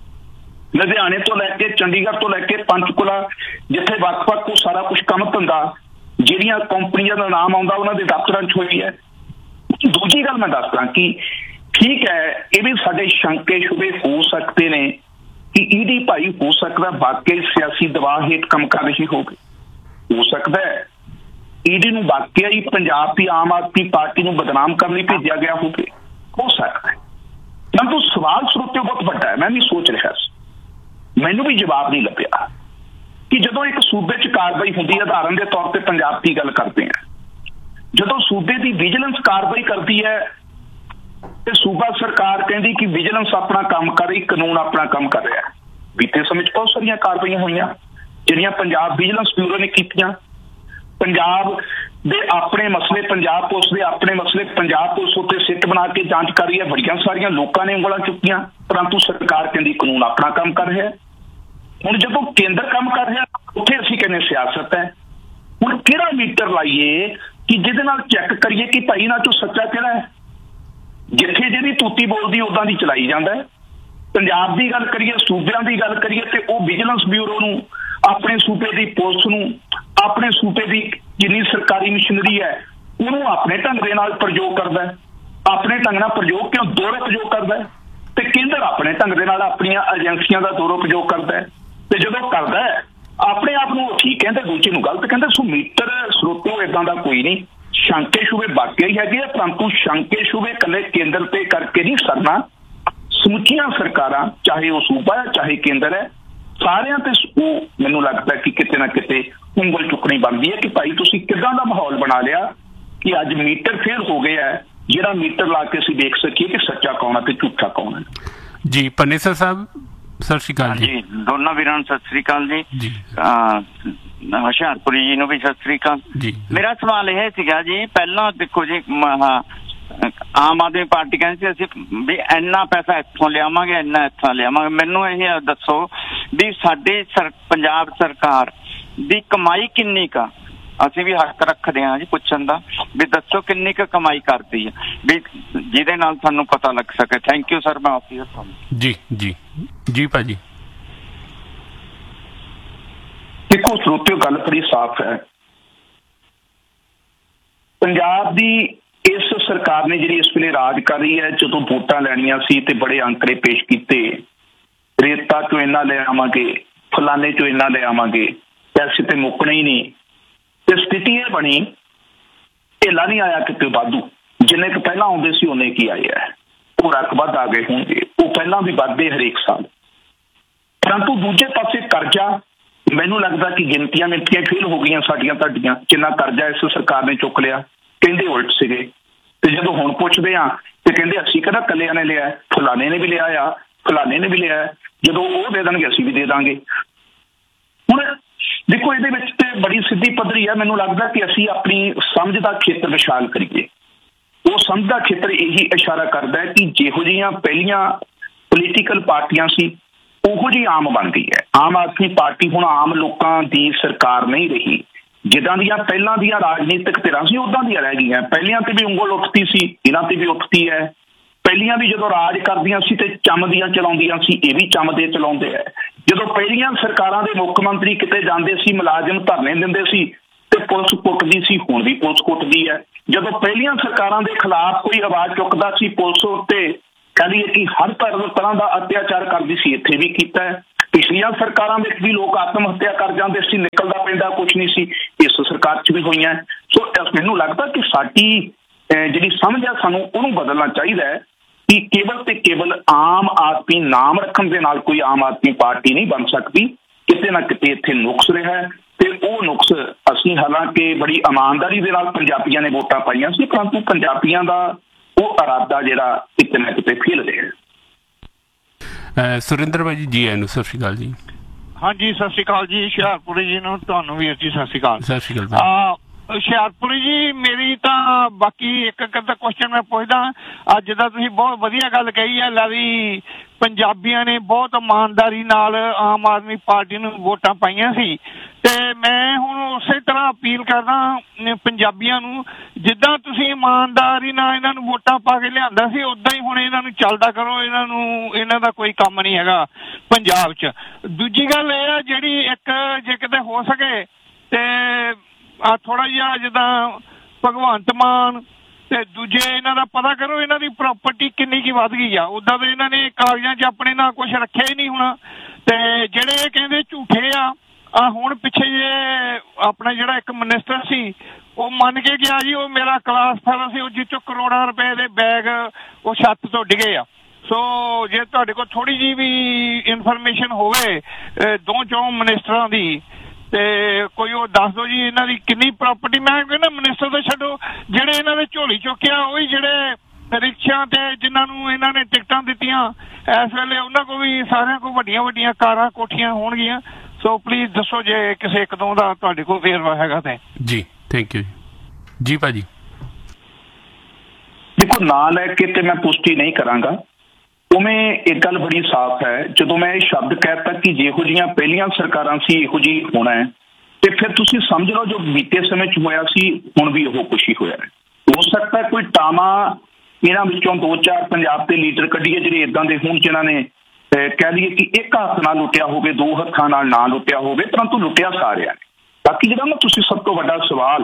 ਲੁਧਿਆਣੇ ਤੋਂ ਲੈ ਕੇ ਚੰਡੀਗੜ੍ਹ ਤੋਂ ਲੈ ਕੇ ਪੰਚਕੂਲਾ, ਜਿੱਥੇ ਵੱਖ-ਵੱਖ ਉਹ ਸਾਰਾ ਕੁਝ ਕੰਮ ਧੰਦਾ ਜਿਹੜੀਆਂ ਕੰਪਨੀਆਂ ਦਾ ਨਾਮ ਆਉਂਦਾ ਉਹਨਾਂ ਦੇ ਦਫ਼ਤਰਾਂ 'ਚ ਹੋਈ ਹੈ। ਦੂਜੀ ਗੱਲ ਮੈਂ ਦੱਸਦਾ ਕਿ ਠੀਕ ਹੈ, ਇਹ ਵੀ ਸਾਡੇ ਸ਼ੰਕੇ ਸ਼ੁਬੇ ਹੋ ਸਕਦੇ ਨੇ ਕਿ ਈਡੀ ਭਾਈ ਹੋ ਸਕਦਾ ਵਾਕਈ ਸਿਆਸੀ ਦਬਾਅ ਹੇਠ ਕੰਮ ਕਰ ਰਹੀ ਹੋਵੇ। ਹੋ ਸਕਦਾ ਹੈ ਈਡੀ ਨੂੰ ਵਾਕਿਆ ਹੀ ਪੰਜਾਬ ਦੀ ਆਮ ਆਦਮੀ ਪਾਰਟੀ ਨੂੰ ਬਦਨਾਮ ਕਰਨ ਲਈ ਭੇਜਿਆ ਗਿਆ ਹੋਵੇ। ਹੋ ਸਕਦਾ ਹੈ, ਪਰੰਤੂ ਸਵਾਲ ਸਰੋਤੇ ਬਹੁਤ ਵੱਡਾ ਹੈ। ਮੈਂ ਵੀ ਸੋਚ ਰਿਹਾ ਸੀ, ਮੈਨੂੰ ਵੀ ਜਵਾਬ ਨਹੀਂ ਲੱਭਿਆ ਕਿ ਜਦੋਂ ਇੱਕ ਸੂਬੇ 'ਚ ਕਾਰਵਾਈ ਹੁੰਦੀ ਹੈ, ਉਦਾਹਰਨ ਦੇ ਤੌਰ ਤੇ ਪੰਜਾਬ ਦੀ ਗੱਲ ਕਰਦੇ ਹਾਂ, ਜਦੋਂ ਸੂਬੇ ਦੀ ਵਿਜੀਲੈਂਸ ਕਾਰਵਾਈ ਕਰਦੀ ਹੈ ਤੇ ਸੂਬਾ ਸਰਕਾਰ ਕਹਿੰਦੀ ਕਿ ਵਿਜੀਲੈਂਸ ਆਪਣਾ ਕੰਮ ਕਰ ਰਹੀ, ਕਾਨੂੰਨ ਆਪਣਾ ਕੰਮ ਕਰ ਰਿਹਾ। ਬੀਤੇ ਸਮੇਂ 'ਚ ਬਹੁਤ ਸਾਰੀਆਂ ਕਾਰਵਾਈਆਂ ਹੋਈਆਂ ਜਿਹੜੀਆਂ ਪੰਜਾਬ ਵਿਜੀਲੈਂਸ ਬਿਊਰੋ ਨੇ ਕੀਤੀਆਂ। ਪੰਜਾਬ ਦੇ ਆਪਣੇ ਮਸਲੇ, ਪੰਜਾਬ ਪੁਲਿਸ ਦੇ ਆਪਣੇ ਮਸਲੇ, ਪੰਜਾਬ ਪੁਲਿਸ ਉੱਤੇ ਸਿੱਟ ਬਣਾ ਕੇ ਜਾਂਚ ਕਰ ਰਹੀ ਹੈ। ਬੜੀਆਂ ਸਾਰੀਆਂ ਲੋਕਾਂ ਨੇ ਉਂਗਲਾਂ ਚੁੱਕੀਆਂ, ਪਰੰਤੂ ਸਰਕਾਰ ਕਹਿੰਦੀ ਕਾਨੂੰਨ ਆਪਣਾ ਕੰਮ ਕਰ ਰਿਹਾ। ਹੁਣ ਜਦੋਂ ਕੇਂਦਰ ਕੰਮ ਕਰ ਰਿਹਾ, ਉੱਥੇ ਅਸੀਂ ਕਹਿੰਦੇ ਸਿਆਸਤ ਹੈ। ਹੁਣ ਕਿਹੜਾ ਮੀਟਰ ਲਾਈਏ ਕਿ ਜਿਹਦੇ ਨਾਲ ਚੈੱਕ ਕਰੀਏ ਕਿ ਭਾਈ ਇਹਨਾਂ 'ਚੋਂ ਸੱਚਾ ਕਿਹੜਾ ਹੈ। ਜਿੱਥੇ ਜਿਹੜੀ ਤੂਤੀ ਬੋਲਦੀ ਉਦਾਂ ਦੀ ਚਲਾਈ ਜਾਂਦਾ ਹੈ। ਪੰਜਾਬ ਦੀ ਗੱਲ ਕਰੀਏ, ਸੂਬਿਆਂ ਦੀ ਗੱਲ ਕਰੀਏ, ਤੇ ਉਹ ਵਿਜੀਲੈਂਸ ਬਿਊਰੋ ਨੂੰ, ਆਪਣੇ ਸੂਬੇ ਦੀ ਪੁਲਿਸ ਨੂੰ, ਆਪਣੇ ਸੂਬੇ ਦੀ ਜਿੰਨੀ ਸਰਕਾਰੀ ਮਸ਼ੀਨਰੀ ਹੈ ਉਹਨੂੰ ਆਪਣੇ ਢੰਗ ਦੇ ਨਾਲ ਪ੍ਰਯੋਗ ਕਰਦਾ ਹੈ। ਆਪਣੇ ਢੰਗ ਨਾਲ ਪ੍ਰਯੋਗ ਕਿਉਂ, ਦੁਰਉਪਯੋਗ ਕਰਦਾ ਹੈ। ਤੇ ਕੇਂਦਰ ਆਪਣੇ ਢੰਗ ਦੇ ਨਾਲ ਆਪਣੀਆਂ ਏਜੰਸੀਆਂ ਦਾ ਦੁਰਉਪਯੋਗ ਕਰਦਾ ਹੈ। ਤੇ ਜਦੋਂ ਕਰਦਾ ਹੈ ਆਪਣੇ ਆਪ ਨੂੰ ਠੀਕ ਕਹਿੰਦੇ, ਦੂਜੇ ਨੂੰ ਗਲਤ ਕਹਿੰਦੇ। ਸੋ ਮੀਟਰ ਸਰੋਤੋਂ ਏਦਾਂ ਦਾ ਕੋਈ ਨਹੀਂ। ਸ਼ੰਕੇ ਸ਼ੂਬੇ ਵਾਕਿਆ ਹੀ ਹੈਗੇ ਆ, ਪਰੰਤੂ ਸ਼ੰਕੇ ਸ਼ੂਬੇ ਇਕੱਲੇ ਕੇਂਦਰ ਤੇ ਕਰਕੇ ਨਹੀਂ ਸਰਨਾ। ਸਮੁੱਚੀਆਂ ਸਰਕਾਰਾਂ, ਚਾਹੇ ਉਹ ਸੂਬਾ ਹੈ ਚਾਹੇ ਕੇਂਦਰ ਹੈ, ਸਾਰਿਆਂ ਤੇ ਉਹ ਮੈਨੂੰ ਲੱਗਦਾ ਕਿ ਕਿਤੇ ਨਾ ਕਿਤੇ ਉਂਗਲ ਚੁੱਕਣੀ ਬਣਦੀ ਹੈ ਕਿ ਭਾਈ ਤੁਸੀਂ ਕਿੱਦਾਂ ਦਾ ਮਾਹੌਲ ਬਣਾ ਲਿਆ ਕਿ ਅੱਜ ਮੀਟਰ ਫੇਲ ਹੋ ਗਿਆ ਹੈ, ਜਿਹੜਾ ਮੀਟਰ ਲਾ ਕੇ ਅਸੀਂ ਦੇਖ ਸਕੀਏ ਕਿ ਸੱਚਾ ਕੌਣ ਹੈ ਤੇ ਝੂਠਾ ਕੌਣ ਹੈ। ਜੀ ਪਨੇਸਰ ਸਾਹਿਬ ਸਤਿ ਸ਼੍ਰੀ ਅਕਾਲ ਜੀ। ਦੋਨਾਂ ਵੀਰਾਂ ਨੂੰ ਸਤਿ ਸ਼੍ਰੀ ਅਕਾਲ ਜੀ। ਹੁਸ਼ਿਆਰਪੁਰੀ ਜੀ ਨੂੰ ਵੀ ਸਤਿ ਸ਼੍ਰੀ ਅਕਾਲ ਜੀ। ਮੇਰਾ ਸਵਾਲ ਇਹ ਸੀਗਾ ਜੀ, ਪਹਿਲਾਂ ਦੇਖੋ ਜੀ, ਆਮ ਆਦਮੀ ਪਾਰਟੀ ਕਹਿੰਦੀ ਸੀ ਅਸੀਂ ਵੀ ਇੰਨਾ ਪੈਸਾ ਇੱਥੋਂ ਲਿਆਵਾਂਗੇ, ਇੰਨਾ ਇੱਥੋਂ ਲਿਆਵਾਂਗੇ। ਮੈਨੂੰ ਇਹ ਦੱਸੋ ਵੀ ਸਾਡੀ ਪੰਜਾਬ ਸਰਕਾਰ ਦੀ ਕਮਾਈ ਕਿੰਨੀ ਕੁ, ਅਸੀਂ ਵੀ ਹੱਕ ਰੱਖਦੇ ਹਾਂ ਜੀ ਪੁੱਛਣ ਦਾ, ਵੀ ਦੱਸੋ ਕਿੰਨੀ ਕੁ ਕਮਾਈ ਕਰਦੀ ਹੈ, ਵੀ ਜਿਹਦੇ ਨਾਲ ਸਾਨੂੰ ਪਤਾ ਲੱਗ ਸਕੇ। ਥੈਂਕ ਯੂ ਸਰ, ਮੈਂ ਆਫੀਸਰ ਤੁਹਾਨੂੰ। ਜੀ ਜੀ ਜੀ ਭਾਜੀ। ਦੇਖੋ ਸਰੋਤਿਓ, ਗੱਲ ਬੜੀ ਸਾਫ਼ ਹੈ। ਪੰਜਾਬ ਦੀ ਇਸ ਸਰਕਾਰ ਨੇ ਜਿਹੜੀ ਇਸ ਵੇਲੇ ਰਾਜ ਕਰ ਰਹੀ ਹੈ, ਜਦੋਂ ਵੋਟਾਂ ਲੈਣੀਆਂ ਸੀ ਤੇ ਬੜੇ ਅੰਕੜੇ ਪੇਸ਼ ਕੀਤੇ, ਰੇਤਾ ਚੋਂ ਇੰਨਾ ਲੈ ਆਵਾਂਗੇ, ਫਲਾਣੇ ਚੋਂ ਇੰਨਾ ਲੈ ਆਵਾਂਗੇ, ਪੈਸੇ ਤੇ ਮੁੱਕਣੇ ਹੀ ਨਹੀਂ। ਤੇ ਸਥਿਤੀ ਇਹ ਬਣੀ, ਢੇਲਾ ਨਹੀਂ ਆਇਆ ਕਿਤੇ ਵਾਧੂ, ਜਿੰਨੇ ਕੁ ਪਹਿਲਾਂ ਆਉਂਦੇ ਸੀ ਉਹਨੇ ਕੀ ਆਏ ਹੈ, ਉਹ ਰਕ ਵੱਧ ਆ ਗਏ ਹੋਣਗੇ, ਉਹ ਪਹਿਲਾਂ ਵੀ ਵੱਧਦੇ ਹਰੇਕ ਸਾਲ। ਪਰੰਤੂ ਦੂਜੇ ਪਾਸੇ ਕਰਜ਼ਾ, ਮੈਨੂੰ ਲੱਗਦਾ ਕਿ ਗਿਣਤੀਆਂ ਫੇਲ ਹੋ ਗਈਆਂ ਸਾਡੀਆਂ ਤੁਹਾਡੀਆਂ, ਜਿੰਨਾ ਕਰਜ਼ਾ ਇਸ ਸਰਕਾਰ ਨੇ ਚੁੱਕ ਲਿਆ। ਕਹਿੰਦੇ ਉਲਟ ਸੀਗੇ, ਤੇ ਜਦੋਂ ਹੁਣ ਪੁੱਛਦੇ ਆ ਤੇ ਕਹਿੰਦੇ ਅਸੀਂ ਕਿਹੜਾ ਇਕੱਲਿਆਂ ਨੇ ਲਿਆ, ਫਲਾਣੇ ਨੇ ਵੀ ਲਿਆ ਆ, ਫਲਾਣੇ ਨੇ ਵੀ ਲਿਆ। ਜਦੋਂ ਉਹ ਦੇ ਦੇਣਗੇ ਅਸੀਂ ਵੀ ਦੇ ਦਾਂਗੇ। ਹੁਣ ਦੇਖੋ ਇਹਦੇ ਵਿੱਚ ਤੇ ਬੜੀ ਸਿੱਧੀ ਪੱਧਰੀ ਹੈ। ਮੈਨੂੰ ਲੱਗਦਾ ਕਿ ਅਸੀਂ ਆਪਣੀ ਸਮਝ ਦਾ ਖੇਤਰ ਵਿਸ਼ਾਲ ਕਰੀਏ। ਉਹ ਸਮਝ ਦਾ ਖੇਤਰ ਇਹੀ ਇਸ਼ਾਰਾ ਕਰਦਾ ਹੈ ਕਿ ਜਿਹੋ ਜਿਹੀਆਂ ਪਹਿਲੀਆਂ ਪੋਲੀਟੀਕਲ ਪਾਰਟੀਆਂ ਸੀ ਉਹੋ ਜਿਹੀ ਆਮ ਬਣ ਗਈ ਹੈ। ਆਮ ਆਦਮੀ ਪਾਰਟੀ ਹੁਣ ਆਮ ਲੋਕਾਂ ਦੀ ਸਰਕਾਰ ਨਹੀਂ ਰਹੀ। ਜਿੱਦਾਂ ਦੀਆਂ ਪਹਿਲਾਂ ਦੀਆਂ ਰਾਜਨੀਤਿਕ ਧਿਰਾਂ ਸੀ ਉਦਾਂ ਦੀਆਂ ਰਹਿ ਗਈਆਂ। ਪਹਿਲੀਆਂ ਤੇ ਵੀ ਉਂਗਲ ਉੱਠਦੀ ਸੀ, ਇਹਨਾਂ ਤੇ ਵੀ ਉੱਠਦੀ ਹੈ। ਪਹਿਲੀਆਂ ਵੀ ਜਦੋਂ ਰਾਜ ਕਰਦੀਆਂ ਸੀ ਤੇ ਚੰਮਦੀਆਂ ਚਲਾਉਂਦੀਆਂ ਸੀ, ਇਹ ਵੀ ਚੰਮਦੇ ਚਲਾਉਂਦੇ ਹੈ। ਜਦੋਂ ਪਹਿਲੀਆਂ ਸਰਕਾਰਾਂ ਦੇ ਮੁੱਖ ਮੰਤਰੀ ਕਿਤੇ ਜਾਂਦੇ ਸੀ, ਮੁਲਾਜ਼ਮ ਧਰਨੇ ਦਿੰਦੇ ਸੀ ਤੇ ਫਿਰ ਪੁਲਿਸ ਕੁੱਟਦੀ ਸੀ, ਹੁਣ ਵੀ ਪੁਲਿਸ ਕੁੱਟਦੀ ਹੈ। ਜਦੋਂ ਪਹਿਲੀਆਂ ਸਰਕਾਰਾਂ ਦੇ ਖਿਲਾਫ ਕੋਈ ਆਵਾਜ਼ ਚੁੱਕਦਾ ਸੀ, ਪੁਲਿਸ ਉੱਤੇ ਕਹਿ ਲਈਏ ਕਿ ਹਰ ਤਰ੍ਹਾਂ ਦਾ ਅਤਿਆਚਾਰ ਕਰਦੀ ਸੀ। ਇੱਥੇ ਵੀ ਕੀਤਾ ਹੈ। ਪਿਛਲੀਆਂ ਸਰਕਾਰਾਂ ਵਿੱਚ ਵੀ ਲੋਕ ਆਤਮ ਹੱਤਿਆ ਕਰ ਜਾਂਦੇ ਸੀ, ਨਿਕਲਦਾ ਪੈਂਦਾ ਕੁਛ ਨਹੀਂ ਸੀ। ਇਸ ਸਰਕਾਰ 'ਚ ਵੀ ਹੋਈਆਂ। ਸੋ ਮੈਨੂੰ ਲੱਗਦਾ ਕਿ ਸਾਡੀ ਜਿਹੜੀ ਸਮਝ ਹੈ ਸਾਨੂੰ ਉਹਨੂੰ ਬਦਲਣਾ ਚਾਹੀਦਾ ਹੈ ਕਿ ਕੇਵਲ ਤੇ ਕੇਵਲ ਆਮ ਆਦਮੀ ਨਾਮ ਰੱਖਣ ਦੇ ਨਾਲ ਕੋਈ ਆਮ ਆਦਮੀ ਪਾਰਟੀ ਨਹੀਂ ਬਣ ਸਕਦੀ। ਕਿਤੇ ਨਾ ਕਿਤੇ ਇੱਥੇ ਨੁਕਸ ਰਿਹਾ ਹੈ ਤੇ ਉਹ ਨੁਕਸ ਅਸੀਂ ਹਾਲਾਂਕਿ ਬੜੀ ਇਮਾਨਦਾਰੀ ਦੇ ਨਾਲ ਪੰਜਾਬੀਆਂ ਨੇ ਵੋਟਾਂ ਪਾਈਆਂ ਸੀ, ਪਰੰਤੂ ਪੰਜਾਬੀਆਂ ਦਾ ਉਹ ਇਰਾਦਾ ਜਿਹੜਾ ਕਿਤੇ ਨਾ ਕਿਤੇ ਫੇਲ ਰਿਹਾ। ਸੁਰਿੰਦਰ ਭਾਈ ਜੀ ਆਇਆਂ ਨੂੰ ਸਤਿ ਸ਼੍ਰੀ ਅਕਾਲ ਜੀ। ਹਾਂਜੀ ਸਤਿ ਸ਼੍ਰੀ ਅਕਾਲ ਜੀ। ਹੁਸ਼ਿਆਰਪੁਰੀ ਜੀ ਨੂੰ ਤੁਹਾਨੂੰ ਵੀਰ ਜੀ ਸਤਿ ਸ਼੍ਰੀ ਅਕਾਲ। ਸਤਿ ਸ਼੍ਰੀ ਅਕਾਲ। ਹੁਸ਼ਿਆਰਪੁਰੀ ਜੀ ਮੇਰੀ ਤਾਂ ਬਾਕੀ ਇੱਕ ਅੱਧਾ ਕੁਐਸਚਨ ਮੈਂ ਪੁੱਛਦਾ। ਅੱਜ ਦਾ ਤੁਸੀਂ ਬਹੁਤ ਵਧੀਆ ਗੱਲ ਕਹੀ ਹੈ ਵੀ ਪੰਜਾਬੀਆਂ ਨੇ ਬਹੁਤ ਇਮਾਨਦਾਰੀ ਨਾਲ ਆਮ ਆਦਮੀ ਪਾਰਟੀ ਨੂੰ ਵੋਟਾਂ ਪਾਈਆਂ ਸੀ ਤੇ ਮੈਂ ਹੁਣ ਉਸੇ ਤਰ੍ਹਾਂ ਅਪੀਲ ਕਰਦਾ ਪੰਜਾਬੀਆਂ ਨੂੰ, ਜਿੱਦਾਂ ਤੁਸੀਂ ਇਮਾਨਦਾਰੀ ਨਾਲ ਇਹਨਾਂ ਨੂੰ ਵੋਟਾਂ ਪਾ ਕੇ ਲਿਆਂਦਾ ਸੀ ਉੱਦਾਂ ਹੀ ਹੁਣ ਇਹਨਾਂ ਨੂੰ ਚੱਲਦਾ ਕਰੋ। ਇਹਨਾਂ ਦਾ ਕੋਈ ਕੰਮ ਨਹੀਂ ਹੈਗਾ ਪੰਜਾਬ 'ਚ। ਦੂਜੀ ਗੱਲ ਇਹ ਆ ਜਿਹੜੀ ਇੱਕ ਜੇ ਕਿਤੇ ਹੋ ਸਕੇ ਤੇ ਥੋੜਾ ਜਿਹਾ ਜਿੱਦਾਂ ਭਗਵੰਤ ਮਾਨ ਤੇ ਦੂਜੇ ਇਹਨਾਂ ਦਾ ਪਤਾ ਕਰੋ ਇਹਨਾਂ ਦੀ ਪ੍ਰਾਪਰਟੀ ਕਿੰਨੀ ਕੀ ਵੱਧ ਗਈ ਆ। ਉੱਦਾਂ ਤਾਂ ਇਹਨਾਂ ਨੇ ਕਾਗਜ਼ਾਂ 'ਚ ਆਪਣੇ ਨਾਲ ਕੁਛ ਰੱਖਿਆ ਹੀ ਨਹੀਂ ਹੋਣਾ। ਤੇ ਜਿਹੜੇ ਇਹ ਕਹਿੰਦੇ ਝੂਠੇ ਆ ਹੁਣ ਪਿੱਛੇ ਜੇ ਆਪਣਾ ਜਿਹੜਾ ਇੱਕ ਮਿਨਿਸਟਰ ਸੀ ਉਹ ਮੰਨ ਕੇ ਗਿਆ ਜੀ ਉਹ ਮੇਰਾ ਕਲਾਸ ਫੈਲੋ ਸੀ, ਉਹ ਜਿੱਥੋਂ ਕਰੋੜਾਂ ਰੁਪਏ ਦੇ ਬੈਗ ਉਹ ਛੱਤ ਤੋਂ ਡਿੱਗੇ ਆ। ਸੋ ਜੇ ਤੁਹਾਡੇ ਕੋਲ ਥੋੜੀ ਜਿਹੀ ਵੀ ਇਨਫੋਰਮੇਸ਼ਨ ਹੋਵੇ ਦੋ ਚੋਂ ਮਿਨਿਸਟਰਾਂ ਦੀ ਤੇ ਕੋਈ ਉਹ ਦੱਸ ਦਿਓ ਜੀ ਇਹਨਾਂ ਦੀ ਕਿੰਨੀ ਪ੍ਰਾਪਰਟੀ। ਮੈਂ ਕਹਿੰਦਾ ਮਿਨਿਸਟਰ ਤਾਂ ਛੱਡੋ, ਜਿਹੜੇ ਇਹਨਾਂ ਦੇ ਝੋਲੀ ਚੁੱਕਿਆ ਉਹੀ ਜਿਹੜੇ ਰਿਕਸ਼ਾ ਤੇ ਜਿਨ੍ਹਾਂ ਨੂੰ ਇਹਨਾਂ ਨੇ ਟਿਕਟਾਂ ਦਿੱਤੀਆਂ ਇਸ ਵੇਲੇ ਉਹਨਾਂ ਕੋਲ ਵੀ ਸਾਰਿਆਂ ਕੋਲ ਵੱਡੀਆਂ ਵੱਡੀਆਂ ਕਾਰਾਂ ਕੋਠੀਆਂ ਹੋਣਗੀਆਂ। ਸੋ ਪਲੀਜ਼ ਦੱਸੋ ਜੇ ਕਿਸੇ ਇੱਕ ਦੋ ਦਾ ਤੁਹਾਡੇ ਕੋਲ ਵੇਰਵਾ ਹੈਗਾ ਤੇ। ਜੀ ਥੈਂਕ ਯੂ ਜੀ ਭਾਜੀ। ਦੇਖੋ ਨਾਂ ਲੈ ਕੇ ਤੇ ਮੈਂ ਪੁਸ਼ਟੀ ਨਹੀਂ ਕਰਾਂਗਾ। ਉਵੇਂ ਇੱਕ ਗੱਲ ਬੜੀ ਸਾਫ਼ ਹੈ, ਜਦੋਂ ਮੈਂ ਇਹ ਸ਼ਬਦ ਕਹਿਤਾ ਕਿ ਜਿਹੋ ਜਿਹੀਆਂ ਪਹਿਲੀਆਂ ਸਰਕਾਰਾਂ ਸੀ ਇਹੋ ਜਿਹੀ ਹੋਣਾ ਹੈ ਤੇ ਫਿਰ ਤੁਸੀਂ ਸਮਝ ਲਓ ਜੋ ਬੀਤੇ ਸਮੇਂ 'ਚ ਹੋਇਆ ਸੀ ਹੁਣ ਵੀ ਉਹ ਕੁਛ ਹੀ ਹੋਇਆ ਹੈ। ਹੋ ਸਕਦਾ ਕੋਈ ਟਾਮਾ ਇਹਨਾਂ ਵਿੱਚੋਂ ਦੋ ਚਾਰ ਪੰਜਾਬ ਦੇ ਲੀਡਰ ਕੱਢੀਏ ਜਿਹੜੇ ਇੱਦਾਂ ਦੇ ਹੋਣ ਜਿਨ੍ਹਾਂ ਨੇ ਕਹਿ ਲਈਏ ਕਿ ਇੱਕ ਹੱਥ ਨਾਲ ਲੁੱਟਿਆ ਹੋਵੇ, ਦੋ ਹੱਥਾਂ ਨਾਲ ਨਾ ਲੁੱਟਿਆ ਹੋਵੇ, ਪਰੰਤੂ ਲੁੱਟਿਆ ਸਾਰਿਆਂ ਨੇ। ਬਾਕੀ ਜਿਹੜਾ ਨਾ ਤੁਸੀਂ ਸਭ ਤੋਂ ਵੱਡਾ ਸਵਾਲ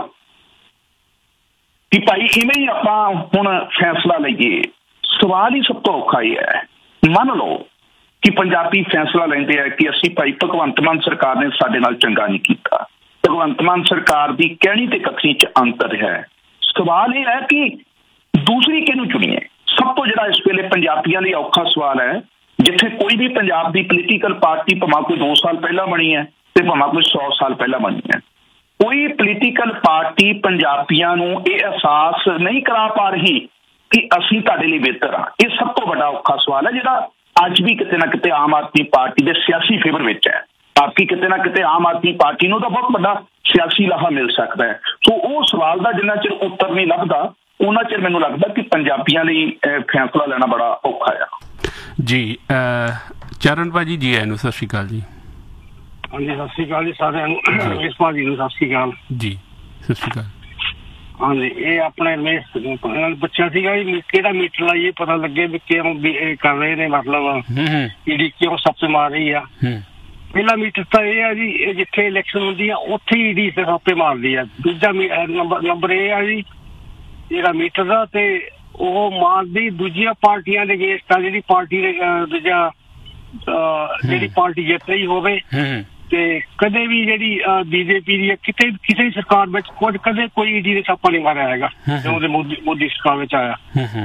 ਕਿ ਭਾਈ ਇਵੇਂ ਹੀ ਆਪਾਂ ਹੁਣ ਫੈਸਲਾ ਲਈਏ, ਸਵਾਲ ਹੀ ਸਭ ਤੋਂ ਔਖਾ ਹੀ ਹੈ। ਮੰਨ ਲਓ ਕਿ ਪੰਜਾਬੀ ਫੈਸਲਾ ਲੈਂਦੇ ਆ ਕਿ ਅਸੀਂ ਭਾਈ ਭਗਵੰਤ ਮਾਨ ਸਰਕਾਰ ਨੇ ਸਾਡੇ ਨਾਲ ਚੰਗਾ ਨਹੀਂ ਕੀਤਾ। ਭਗਵੰਤ ਮਾਨ ਸਰਕਾਰ ਦੀ ਕਹਿਣੀ ਤੇ ਕਥਨੀ 'ਚ ਅੰਤਰ ਹੈ। ਸਵਾਲ ਇਹ ਹੈ ਕਿ ਦੂਸਰੀ ਕਿਹਨੂੰ ਚੁਣੀਏ। ਸਭ ਤੋਂ ਜਿਹੜਾ ਇਸ ਵੇਲੇ ਪੰਜਾਬੀਆਂ ਲਈ ਔਖਾ ਸਵਾਲ ਹੈ, ਜਿੱਥੇ ਕੋਈ ਵੀ ਪੰਜਾਬ ਦੀ ਪੋਲੀਟੀਕਲ ਪਾਰਟੀ ਭਾਵੇਂ ਕੋਈ 2 ਸਾਲ ਪਹਿਲਾਂ ਬਣੀ ਹੈ ਤੇ ਭਾਵੇਂ ਕੋਈ 100 ਸਾਲ ਪਹਿਲਾਂ ਬਣੀ ਹੈ, ਕੋਈ ਪੋਲੀਟੀਕਲ ਪਾਰਟੀ ਪੰਜਾਬੀਆਂ ਨੂੰ ਇਹ ਅਹਿਸਾਸ ਨਹੀਂ ਕਰਾ ਪਾ ਰਹੀ ਕਿ ਅਸੀਂ ਤੁਹਾਡੇ ਲਈ ਬਿਹਤਰ ਹਾਂ। ਇਹ ਸਭ ਤੋਂ ਵੱਡਾ ਔਖਾ ਸਵਾਲ ਹੈ ਜਿਹੜਾ ਅੱਜ ਵੀ ਕਿਤੇ ਨਾ ਕਿਤੇ ਆਮ ਆਦਮੀ ਪਾਰਟੀ ਦੇ ਸਿਆਸੀ ਫੇਵਰ ਵਿੱਚ ਹੈ। ਬਾਕੀ ਕਿਤੇ ਨਾ ਕਿਤੇ ਆਮ ਆਦਮੀ ਪਾਰਟੀ ਨੂੰ ਤਾਂ ਬਹੁਤ ਵੱਡਾ ਸਿਆਸੀ ਲਾਹਾ ਮਿਲ ਸਕਦਾ ਹੈ। ਸੋ ਉਹ ਸਵਾਲ ਦਾ ਜਿੰਨਾ ਚਿਰ ਉੱਤਰ ਨਹੀਂ ਲੱਭਦਾ ਉਹਨਾਂ ਚਿਰ ਮੈਨੂੰ ਲੱਗਦਾ ਕਿ ਪੰਜਾਬੀਆਂ ਲਈ ਫੈਸਲਾ ਲੈਣਾ ਬੜਾ ਔਖਾ ਆ। ਜੀ ਚਰਨ ਭਾਜੀ ਜੀ ਆਇਆਂ ਨੂੰ ਸਤਿ ਸ਼੍ਰੀ ਅਕਾਲ ਜੀ। ਹਾਂਜੀ ਸਤਿ ਸ਼੍ਰੀ ਅਕਾਲ ਜੀ ਸਾਰਿਆਂ ਨੂੰ। ਇਸ ਭਾਜੀ ਨੂੰ ਸਤਿ ਸ਼੍ਰੀ ਅਕਾਲ ਜੀ। ਸਤਿ ਸ਼੍ਰੀ ਅਕਾਲ। ਹਾਂਜੀ ਇਹ ਆਪਣੇ ਰਮੇਸ਼ ਪੁੱਛਿਆ ਸੀਗਾ ਜੀ ਕਿਹੜਾ ਮੀਟਰ ਲਾਈਏ ਪਤਾ ਲੱਗੇ ਵੀ ਕਿਉਂ ਇਹ ਕਰ ਰਹੇ ਨੇ, ਮਤਲਬ ਈਡੀ ਕਿਉਂ ਸੱਪੇ ਮਾਰ ਰਹੀ ਆ। ਪਹਿਲਾ ਮੀਟਰ ਤਾਂ ਇਹ ਆ ਜੀ ਇਹ ਜਿੱਥੇ ਇਲੈਕਸ਼ਨ ਹੁੰਦੀ ਆ ਉੱਥੇ ਈਡੀ ਤੇ ਸੱਪੇ ਮਾਰਦੀ ਆ। ਦੂਜਾ ਨੰਬਰ ਇਹ ਆ ਜੀ ਜਿਹੜਾ ਮੀਟਰ ਦਾ ਤੇ ਉਹ ਮਾਰਦੀ ਦੂਜੀਆਂ ਪਾਰਟੀਆਂ ਦੇ ਅਗੇਂਸਟ ਆ। ਜਿਹੜੀ ਪਾਰਟੀ ਦੇ ਦੂਜਾ ਜਿਹੜੀ ਪਾਰਟੀ ਜਿੱਤ ਰਹੀ ਹੋਵੇ ਤੇ ਕਦੇ ਵੀ ਜਿਹੜੀ ਬੀਜੇਪੀ ਦੀ ਕਿਸੇ ਸਰਕਾਰ ਵਿੱਚ ਕਦੇ ਕੋਈ ਈਡੀ ਦੇ ਛਾਪਾ ਨਹੀਂ ਮਾਰਿਆ ਹੈਗਾ ਜਦੋਂ ਮੋਦੀ ਸਰਕਾਰ ਵਿੱਚ ਆਇਆ।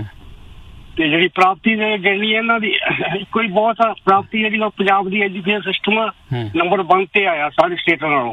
ਤੇ ਜਿਹੜੀ ਪ੍ਰਾਪਤੀ ਦੇ ਗਿਣਨੀ ਇਹਨਾਂ ਦੀ ਕੋਈ ਬਹੁਤ ਪ੍ਰਾਪਤੀ ਜਿਹੜੀ ਉਹ ਪੰਜਾਬ ਦੀ ਐਜੂਕੇਸ਼ਨ ਸਿਸਟਮ ਨੰਬਰ 1 ਤੇ ਆਇਆ ਸਾਰੇ ਸਟੇਟਾਂ ਨਾਲੋਂ।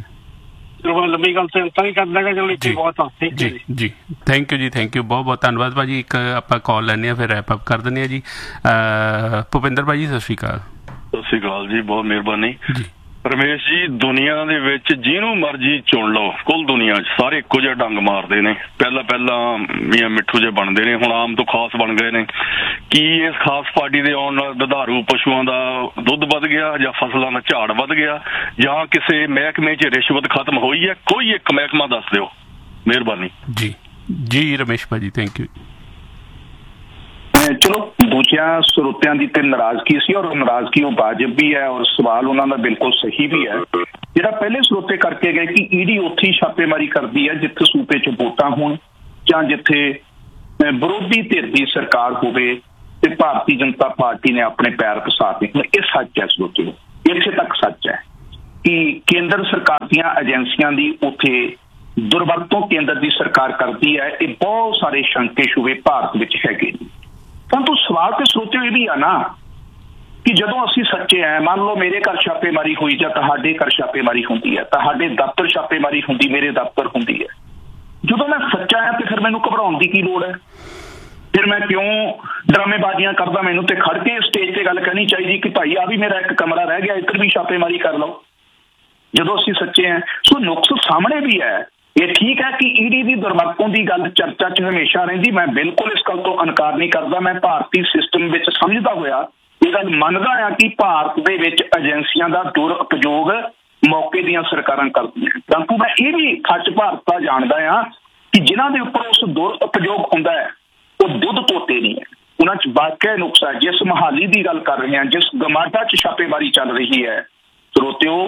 ਲੰਬੀ ਗੱਲ ਤਾਂ ਹੀ ਕਰਦਾ ਗਾ ਜਦੋਂ ਇੱਥੇ ਬਹੁਤ ਆ। ਜੀ ਥੈਂਕ ਯੂ ਜੀ, ਥੈਂਕ ਯੂ, ਬਹੁਤ ਬਹੁਤ ਧੰਨਵਾਦ ਭਾਜੀ। ਇੱਕ ਆਪਾਂ ਕਾਲ ਲੈਂਦੇ ਹਾਂ ਫਿਰ ਰੈਪ ਅਪ ਕਰ ਦਿੰਦੇ ਹਾਂ ਜੀ। ਭੁਪਿੰਦਰ ਭਾਜੀ ਸਤਿ ਸ਼੍ਰੀ ਅਕਾਲ। ਸਤਿ ਸ਼੍ਰੀ ਅਕਾਲ ਜੀ, ਬਹੁਤ ਮਿਹਰਬਾਨੀ। ਰਮੇਸ਼ ਜੀ ਦੁਨੀਆ ਦੇ ਵਿੱਚ ਜਿਹਨੂੰ ਮਰਜ਼ੀ ਚੁਣ ਲਓ, ਕੁੱਲ ਦੁਨੀਆ 'ਚ ਸਾਰੇ ਇੱਕੋ ਜਿਹਾ ਡੰਗ ਮਾਰਦੇ ਨੇ। ਪਹਿਲਾਂ ਮੀਆਂ ਮਿੱਠੂ ਜਿਹੇ ਬਣਦੇ ਨੇ, ਹੁਣ ਆਮ ਤੋਂ ਖਾਸ ਬਣ ਗਏ ਨੇ। ਕੀ ਇਸ ਖਾਸ ਪਾਰਟੀ ਦੇ ਆਉਣ ਨਾਲ ਦੁਧਾਰੂ ਪਸ਼ੂਆਂ ਦਾ ਦੁੱਧ ਵੱਧ ਗਿਆ ਜਾਂ ਫਸਲਾਂ ਦਾ ਝਾੜ ਵੱਧ ਗਿਆ ਜਾਂ ਕਿਸੇ ਮਹਿਕਮੇ 'ਚ ਰਿਸ਼ਵਤ ਖਤਮ ਹੋਈ ਹੈ? ਕੋਈ ਇੱਕ ਮਹਿਕਮਾ ਦੱਸ ਦਿਓ, ਮਿਹਰਬਾਨੀ। ਜੀ ਰਮੇਸ਼ ਭਾਜੀ ਥੈਂਕ ਯੂ। ਚਲੋ ਦੂਜਿਆਂ ਸਰੋਤਿਆਂ ਦੀ ਤੇ ਨਾਰਾਜ਼ਗੀ ਸੀ, ਔਰ ਨਾਰਾਜ਼ਗੀ ਉਹ ਵਾਜਬ ਵੀ ਹੈ, ਔਰ ਸਵਾਲ ਉਹਨਾਂ ਦਾ ਬਿਲਕੁਲ ਸਹੀ ਵੀ ਹੈ। ਜਿਹੜਾ ਪਹਿਲੇ ਸਰੋਤੇ ਕਰਕੇ ਗਏ ਕਿ ਈਡੀ ਉੱਥੇ ਹੀ ਛਾਪੇਮਾਰੀ ਕਰਦੀ ਹੈ ਜਿੱਥੇ ਸੂਬੇ 'ਚ ਵੋਟਾਂ ਹੋਣ ਜਾਂ ਜਿੱਥੇ ਵਿਰੋਧੀ ਧਿਰ ਦੀ ਸਰਕਾਰ ਹੋਵੇ ਤੇ ਭਾਰਤੀ ਜਨਤਾ ਪਾਰਟੀ ਨੇ ਆਪਣੇ ਪੈਰ ਪਸਾਰਨੇ, ਇਹ ਸੱਚ ਹੈ ਸਰੋਤਿਓ, ਇੱਥੇ ਤੱਕ ਸੱਚ ਹੈ ਕਿ ਕੇਂਦਰ ਸਰਕਾਰ ਦੀਆਂ ਏਜੰਸੀਆਂ ਦੀ ਉੱਥੇ ਦੁਰਵਰਤੋਂ ਕੇਂਦਰ ਦੀ ਸਰਕਾਰ ਕਰਦੀ ਹੈ। ਇਹ ਬਹੁਤ ਸਾਰੇ ਸ਼ੰਕੇ ਸ਼ੁਬੇ ਭਾਰਤ ਵਿੱਚ ਹੈਗੇ ਨੇ। ਪਰੰਤੂ ਸਵਾਲ ਤੇ ਸਰੋਤਿਓ ਇਹ ਵੀ ਆ ਨਾ ਕਿ ਜਦੋਂ ਅਸੀਂ ਸੱਚੇ ਆ, ਮੰਨ ਲਓ ਮੇਰੇ ਘਰ ਛਾਪੇਮਾਰੀ ਹੋਈ ਜਾਂ ਤੁਹਾਡੇ ਘਰ ਛਾਪੇਮਾਰੀ ਹੁੰਦੀ ਹੈ, ਤੁਹਾਡੇ ਦਫ਼ਤਰ ਛਾਪੇਮਾਰੀ ਹੁੰਦੀ, ਮੇਰੇ ਦਫ਼ਤਰ ਹੁੰਦੀ ਹੈ, ਜਦੋਂ ਮੈਂ ਸੱਚਾ ਆ ਤੇ ਫਿਰ ਮੈਨੂੰ ਘਬਰਾਉਣ ਦੀ ਕੀ ਲੋੜ ਹੈ? ਫਿਰ ਮੈਂ ਕਿਉਂ ਡਰਾਮੇਬਾਜ਼ੀਆਂ ਕਰਦਾ? ਮੈਨੂੰ ਤੇ ਖੜ ਕੇ ਸਟੇਜ ਤੇ ਗੱਲ ਕਰਨੀ ਚਾਹੀਦੀ ਕਿ ਭਾਈ ਆ ਵੀ ਮੇਰਾ ਇੱਕ ਕਮਰਾ ਰਹਿ ਗਿਆ, ਇੱਧਰ ਵੀ ਛਾਪੇਮਾਰੀ ਕਰ ਲਓ ਜਦੋਂ ਅਸੀਂ ਸੱਚੇ ਆ। ਸੋ ਨੁਕਸ ਸਾਹਮਣੇ ਵੀ ਹੈ। ਇਹ ਠੀਕ ਹੈ ਕਿ ਈਡੀ ਦੀ ਦੁਰਵਰਤੋਂ ਦੀ ਗੱਲ ਚਰਚਾ 'ਚ ਹਮੇਸ਼ਾ ਰਹਿੰਦੀ, ਮੈਂ ਬਿਲਕੁਲ ਇਸ ਗੱਲ ਤੋਂ ਇਨਕਾਰ ਨਹੀਂ ਕਰਦਾ। ਮੈਂ ਭਾਰਤੀ ਸਿਸਟਮ ਵਿੱਚ ਸਮਝਦਾ ਹੋਇਆ ਇਹ ਗੱਲ ਮੰਨਦਾ ਹਾਂ ਕਿ ਭਾਰਤ ਦੇ ਵਿੱਚ ਏਜੰਸੀਆਂ ਦਾ ਦੁਰਉਪਯੋਗ ਮੌਕੇ ਦੀਆਂ ਸਰਕਾਰਾਂ ਕਰਦੀਆਂ। ਪਰੰਤੂ ਮੈਂ ਇਹ ਵੀ ਸੱਚ ਭਾਰਤ ਦਾ ਜਾਣਦਾ ਹਾਂ ਕਿ ਜਿਨ੍ਹਾਂ ਦੇ ਉੱਪਰ ਉਸ ਦੁਰਉਪਯੋਗ ਹੁੰਦਾ ਹੈ ਉਹ ਦੁੱਧ ਧੋਤੇ ਨਹੀਂ ਹੈ, ਉਹਨਾਂ 'ਚ ਵਾਕਿਆ ਨੁਕਸ ਹੈ। ਜਿਸ ਮੁਹਾਲੀ ਦੀ ਗੱਲ ਕਰ ਰਹੇ ਹਾਂ, ਜਿਸ ਗਮਾਡਾ 'ਚ ਛਾਪੇਮਾਰੀ ਚੱਲ ਰਹੀ ਹੈ ਸਰੋਤਿਓ,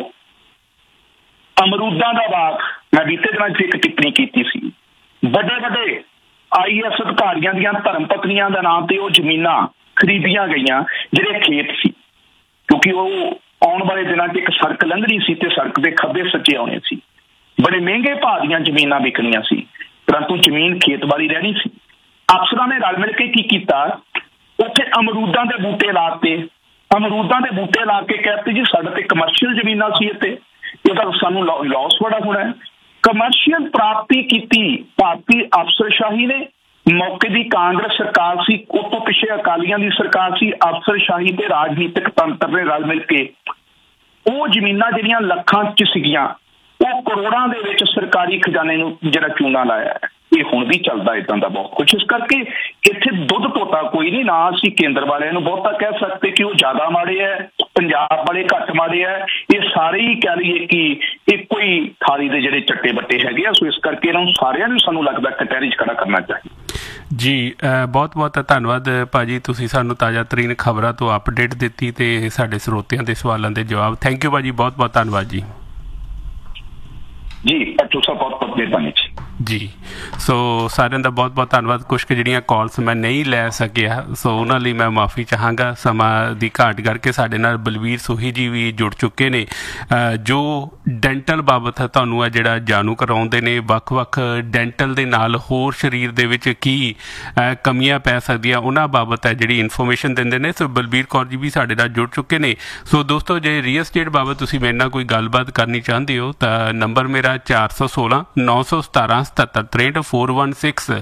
ਅਮਰੂਦਾਂ ਦਾ ਬਾਗ, ਮੈਂ ਬੀਤੇ ਦਿਨਾਂ 'ਚ ਇੱਕ ਟਿੱਪਣੀ ਕੀਤੀ ਸੀ, ਵੱਡੇ ਵੱਡੇ IAS ਅਧਿਕਾਰੀਆਂ ਦੀਆਂ ਧਰਮ ਪਤਨੀਆਂ ਦੇ ਨਾਂ ਤੇ ਉਹ ਜ਼ਮੀਨਾਂ ਖਰੀਦੀਆਂ ਗਈਆਂ ਜਿਹੜੇ ਖੇਤ ਸੀ, ਕਿਉਂਕਿ ਉਹ ਆਉਣ ਵਾਲੇ ਦਿਨਾਂ 'ਚ ਇੱਕ ਸੜਕ ਲੰਘਣੀ ਸੀ ਤੇ ਸੜਕ ਦੇ ਖੱਬੇ ਸੱਜੇ ਆਉਣੇ ਸੀ। ਬੜੇ ਮਹਿੰਗੇ ਭਾਅ ਦੀਆਂ ਜ਼ਮੀਨਾਂ ਵਿਕਣੀਆਂ ਸੀ, ਪਰੰਤੂ ਜ਼ਮੀਨ ਖੇਤਬਾੜੀ ਰਹਿਣੀ ਸੀ। ਅਫਸਰਾਂ ਨੇ ਰਲ ਮਿਲ ਕੇ ਕੀ ਕੀਤਾ, ਉੱਥੇ ਅਮਰੂਦਾਂ ਦੇ ਬੂਟੇ ਲਾਤੇ, ਅਮਰੂਦਾਂ ਦੇ ਬੂਟੇ ਲਾ ਕੇ ਕਹਿੰਦੇ ਜੀ ਸਾਡੇ ਤੇ ਕਮਰਸ਼ੀਅਲ ਜ਼ਮੀਨਾਂ ਸੀ, ਇੱਥੇ ਇਹਦਾ ਸਾਨੂੰ ਲਾਸ ਬੜਾ ਹੋਣਾ ਹੈ। ਕਮਰਸ਼ੀਅਲ ਪ੍ਰਾਪਤੀ ਕੀਤੀ ਭਾਰਤੀ ਅਫਸਰਸ਼ਾਹੀ ਨੇ, ਮੌਕੇ ਦੀ ਕਾਂਗਰਸ ਸਰਕਾਰ ਸੀ, ਉਸ ਤੋਂ ਪਿੱਛੇ ਅਕਾਲੀਆਂ ਦੀ ਸਰਕਾਰ ਸੀ। ਅਫਸਰਸ਼ਾਹੀ ਤੇ ਰਾਜਨੀਤਿਕ ਤੰਤਰ ਨੇ ਰਲ ਮਿਲ ਕੇ ਉਹ ਜ਼ਮੀਨਾਂ ਜਿਹੜੀਆਂ ਲੱਖਾਂ 'ਚ ਸੀਗੀਆਂ ਉਹ ਕਰੋੜਾਂ ਦੇ ਵਿੱਚ ਸਰਕਾਰੀ ਖਜ਼ਾਨੇ ਨੂੰ ਜਿਹੜਾ ਚੂਨਾ ਲਾਇਆ ਹੈ। ਇਹ ਹੁਣ ਵੀ ਚੱਲਦਾ ਇੱਦਾਂ ਦਾ ਬਹੁਤ ਕੁਛ। ਇਸ ਕਰਕੇ ਇੱਥੇ ਦੁੱਧ ਧੋਤਾ ਕੋਈ ਨਹੀਂ। ਨਾ ਅਸੀਂ ਕੇਂਦਰ ਵਾਲਿਆਂ ਨੂੰ ਬਹੁਤਾ ਕਹਿ ਸਕਦੇ ਕਿ ਉਹ ਜ਼ਿਆਦਾ ਮਾੜੇ ਹੈ, ਪੰਜਾਬ ਵਾਲੇ ਘੱਟ ਮਾੜੇ ਹੈ। ਇਹ ਸਾਰੇ ਹੀ ਕਹਿ ਲਈਏ ਕਿ ਇੱਕੋ ਹੀ ਥਾਲੀ ਦੇ ਜਿਹੜੇ ਚੱਟੇ ਬੱਟੇ ਹੈਗੇ ਆ। ਸੋ ਇਸ ਕਰਕੇ ਇਹਨਾਂ ਨੂੰ ਸਾਰਿਆਂ ਨੂੰ ਸਾਨੂੰ ਲੱਗਦਾ ਕਟਹਿਰੇ 'ਚ ਖੜਾ ਕਰਨਾ ਚਾਹੀਦਾ। ਜੀ ਬਹੁਤ ਬਹੁਤ ਧੰਨਵਾਦ ਭਾਜੀ, ਤੁਸੀਂ ਸਾਨੂੰ ਤਾਜ਼ਾ ਤਰੀਨ ਖਬਰਾਂ ਤੋਂ ਅਪਡੇਟ ਦਿੱਤੀ ਤੇ ਸਾਡੇ ਸਰੋਤਿਆਂ ਦੇ ਸਵਾਲਾਂ ਦੇ ਜਵਾਬ। ਥੈਂਕ ਯੂ ਭਾਜੀ, ਬਹੁਤ ਬਹੁਤ ਧੰਨਵਾਦ ਜੀ। ਜੀ ਤੁਸੀਂ ਬਹੁਤ ਬਹੁਤ ਮਿਹਰਬਾਨੀ ਜੀ। ਸੋ ਸਾਰਿਆਂ ਦਾ ਬਹੁਤ ਬਹੁਤ ਧੰਨਵਾਦ। ਕੁਛ ਕੁ ਜਿਹੜੀਆਂ ਕਾਲਸ ਮੈਂ ਨਹੀਂ ਲੈ ਸਕਿਆ, ਸੋ ਉਹਨਾਂ ਲਈ ਮੈਂ ਮਾਫੀ ਚਾਹਾਂਗਾ। ਸਮਾਂ ਦੀ ਘਾਟ ਕਰਕੇ ਸਾਡੇ ਨਾਲ ਬਲਵੀਰ ਸੋਹੀ ਜੀ ਵੀ ਜੁੜ ਚੁੱਕੇ ਨੇ, ਜੋ ਡੈਂਟਲ ਬਾਬਤ ਤੁਹਾਨੂੰ ਹੈ ਜਿਹੜਾ ਜਾਣੂ ਕਰਾਉਂਦੇ ਨੇ। ਵੱਖ-ਵੱਖ ਡੈਂਟਲ ਦੇ ਨਾਲ ਹੋਰ ਸਰੀਰ ਦੇ ਵਿੱਚ ਕੀ ਕਮੀਆਂ ਪੈ ਸਕਦੀਆਂ ਉਹਨਾਂ ਬਾਬਤ ਹੈ ਜਿਹੜੀ ਇਨਫੋਰਮੇਸ਼ਨ ਦਿੰਦੇ ਨੇ। ਸੋ ਬਲਬੀਰ ਕੌਰ ਜੀ ਵੀ ਸਾਡੇ ਨਾਲ ਜੁੜ ਚੁੱਕੇ ਨੇ। ਸੋ ਦੋਸਤੋ, ਜੇ ਰੀਅਲ ਸਟੇਟ ਬਾਬਤ ਤੁਸੀਂ ਮੇਰੇ ਨਾਲ ਕੋਈ ਗੱਲਬਾਤ ਕਰਨੀ ਚਾਹੁੰਦੇ ਹੋ ਤਾਂ ਨੰਬਰ ਮੇਰਾ 416 917 7763 416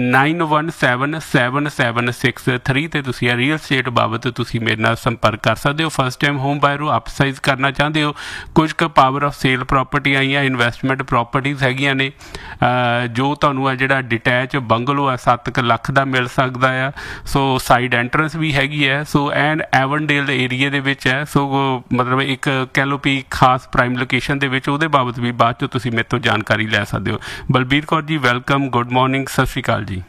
917 7763 ਤੇ ਤੁਸੀਂ ਰੀਅਲ ਸਟੇਟ ਬਾਬਤ ਤੁਸੀਂ ਮੇਰੇ ਨਾਲ ਸੰਪਰਕ ਕਰ ਸਕਦੇ ਹੋ। ਫਸਟ ਟਾਈਮ ਹੋਮ ਬਾਇਰ ਹੋ, ਅਪਸਾਈਜ਼ ਕਰਨਾ ਚਾਹੁੰਦੇ ਹੋ, ਕੁਝ ਕੁ ਪਾਵਰ ਆਫ ਸੇਲ ਪ੍ਰਾਪਰਟੀ ਆਈਆਂ, ਇਨਵੈਸਟਮੈਂਟ ਪ੍ਰਾਪਰਟੀਜ਼ ਹੈਗੀਆਂ ਨੇ, ਜੋ ਤੁਹਾਨੂੰ ਆ ਜਿਹੜਾ ਡਿਟੈਚ ਬੰਗਲੋ ਆ 7 ਲੱਖ ਦਾ ਮਿਲ ਸਕਦਾ ਆ। ਸੋ ਸਾਈਡ ਐਂਟਰੈਂਸ ਵੀ ਹੈਗੀ ਹੈ। ਸੋ ਐਂਡ ਐਵਨਡੇਲ ਏਰੀਏ ਦੇ ਵਿੱਚ ਹੈ। ਸੋ ਮਤਲਬ ਇੱਕ ਕਹਿ ਲਓ ਵੀ ਖਾਸ ਪ੍ਰਾਈਮ ਲੋਕੇਸ਼ਨ ਦੇ ਵਿੱਚ, ਉਹਦੇ ਬਾਬਤ ਵੀ ਬਾਅਦ 'ਚੋਂ ਤੁਸੀਂ ਮੇਰੇ ਤੋਂ ਜਾਣਕਾਰੀ ਲੈ ਸਕਦੇ ਹੋ। Balbir Kaur ji, welcome, good morning, ਸਤਿ ਸ਼੍ਰੀ ਅਕਾਲ ਜੀ।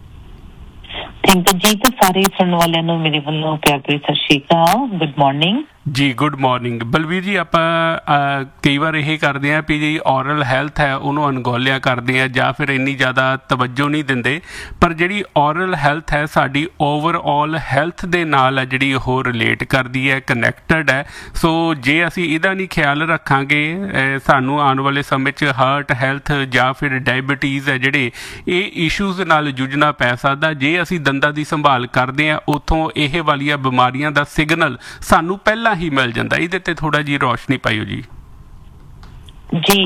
ਥੈਂਕ ਯੂ ਜੀ। ਤੇ ਸਾਰੇ ਸੁਣਨ ਵਾਲਿਆਂ ਨੂੰ ਮੇਰੇ ਵੱਲੋਂ ਪਿਆਰ ਭਰੀ ਸਤਿ ਸ਼੍ਰੀ ਅਕਾਲ, ਗੁੱਡ ਮਾਰਨਿੰਗ ਜੀ। ਗੁੱਡ ਮਾਰਨਿੰਗ ਬਲਵੀਰ ਜੀ। ਆਪਾਂ ਕਈ ਵਾਰ ਇਹ ਕਰਦੇ ਹਾਂ ਵੀ ਜੀ ਔਰਲ ਹੈਲਥ ਹੈ ਉਹਨੂੰ ਅਣਗੌਲਿਆ ਕਰਦੇ ਹਾਂ ਜਾਂ ਫਿਰ ਇੰਨੀ ਜ਼ਿਆਦਾ ਤਵੱਜੋ ਨਹੀਂ ਦਿੰਦੇ, ਪਰ ਜਿਹੜੀ ਔਰਲ ਹੈਲਥ ਹੈ ਸਾਡੀ ਓਵਰਆਲ ਹੈਲਥ ਦੇ ਨਾਲ ਹੈ ਜਿਹੜੀ ਉਹ ਰਿਲੇਟ ਕਰਦੀ ਹੈ, ਕਨੈਕਟਡ ਹੈ। ਸੋ ਜੇ ਅਸੀਂ ਇਹਦਾ ਨਹੀਂ ਖਿਆਲ ਰੱਖਾਂਗੇ, ਸਾਨੂੰ ਆਉਣ ਵਾਲੇ ਸਮੇਂ 'ਚ ਹਾਰਟ ਹੈਲਥ ਜਾਂ ਫਿਰ ਡਾਇਬਟੀਜ਼ ਹੈ ਜਿਹੜੇ ਇਹ ਇਸ਼ੂਜ਼ ਨਾਲ ਜੂਝਣਾ ਪੈ ਸਕਦਾ। ਜੇ ਅਸੀਂ ਦੰਦਾਂ ਦੀ ਸੰਭਾਲ ਕਰਦੇ ਹਾਂ, ਉੱਥੋਂ ਇਹ ਵਾਲੀਆਂ ਬਿਮਾਰੀਆਂ ਦਾ ਸਿਗਨਲ ਸਾਨੂੰ ਪਹਿਲਾਂ ਹੀ ਮਿਲ ਜਾਂਦਾ। ਇਹਦੇ ਤੇ ਥੋੜਾ ਜਿਹੀ ਰੋਸ਼ਨੀ ਪਾਇਓ ਜੀ। ਜੀ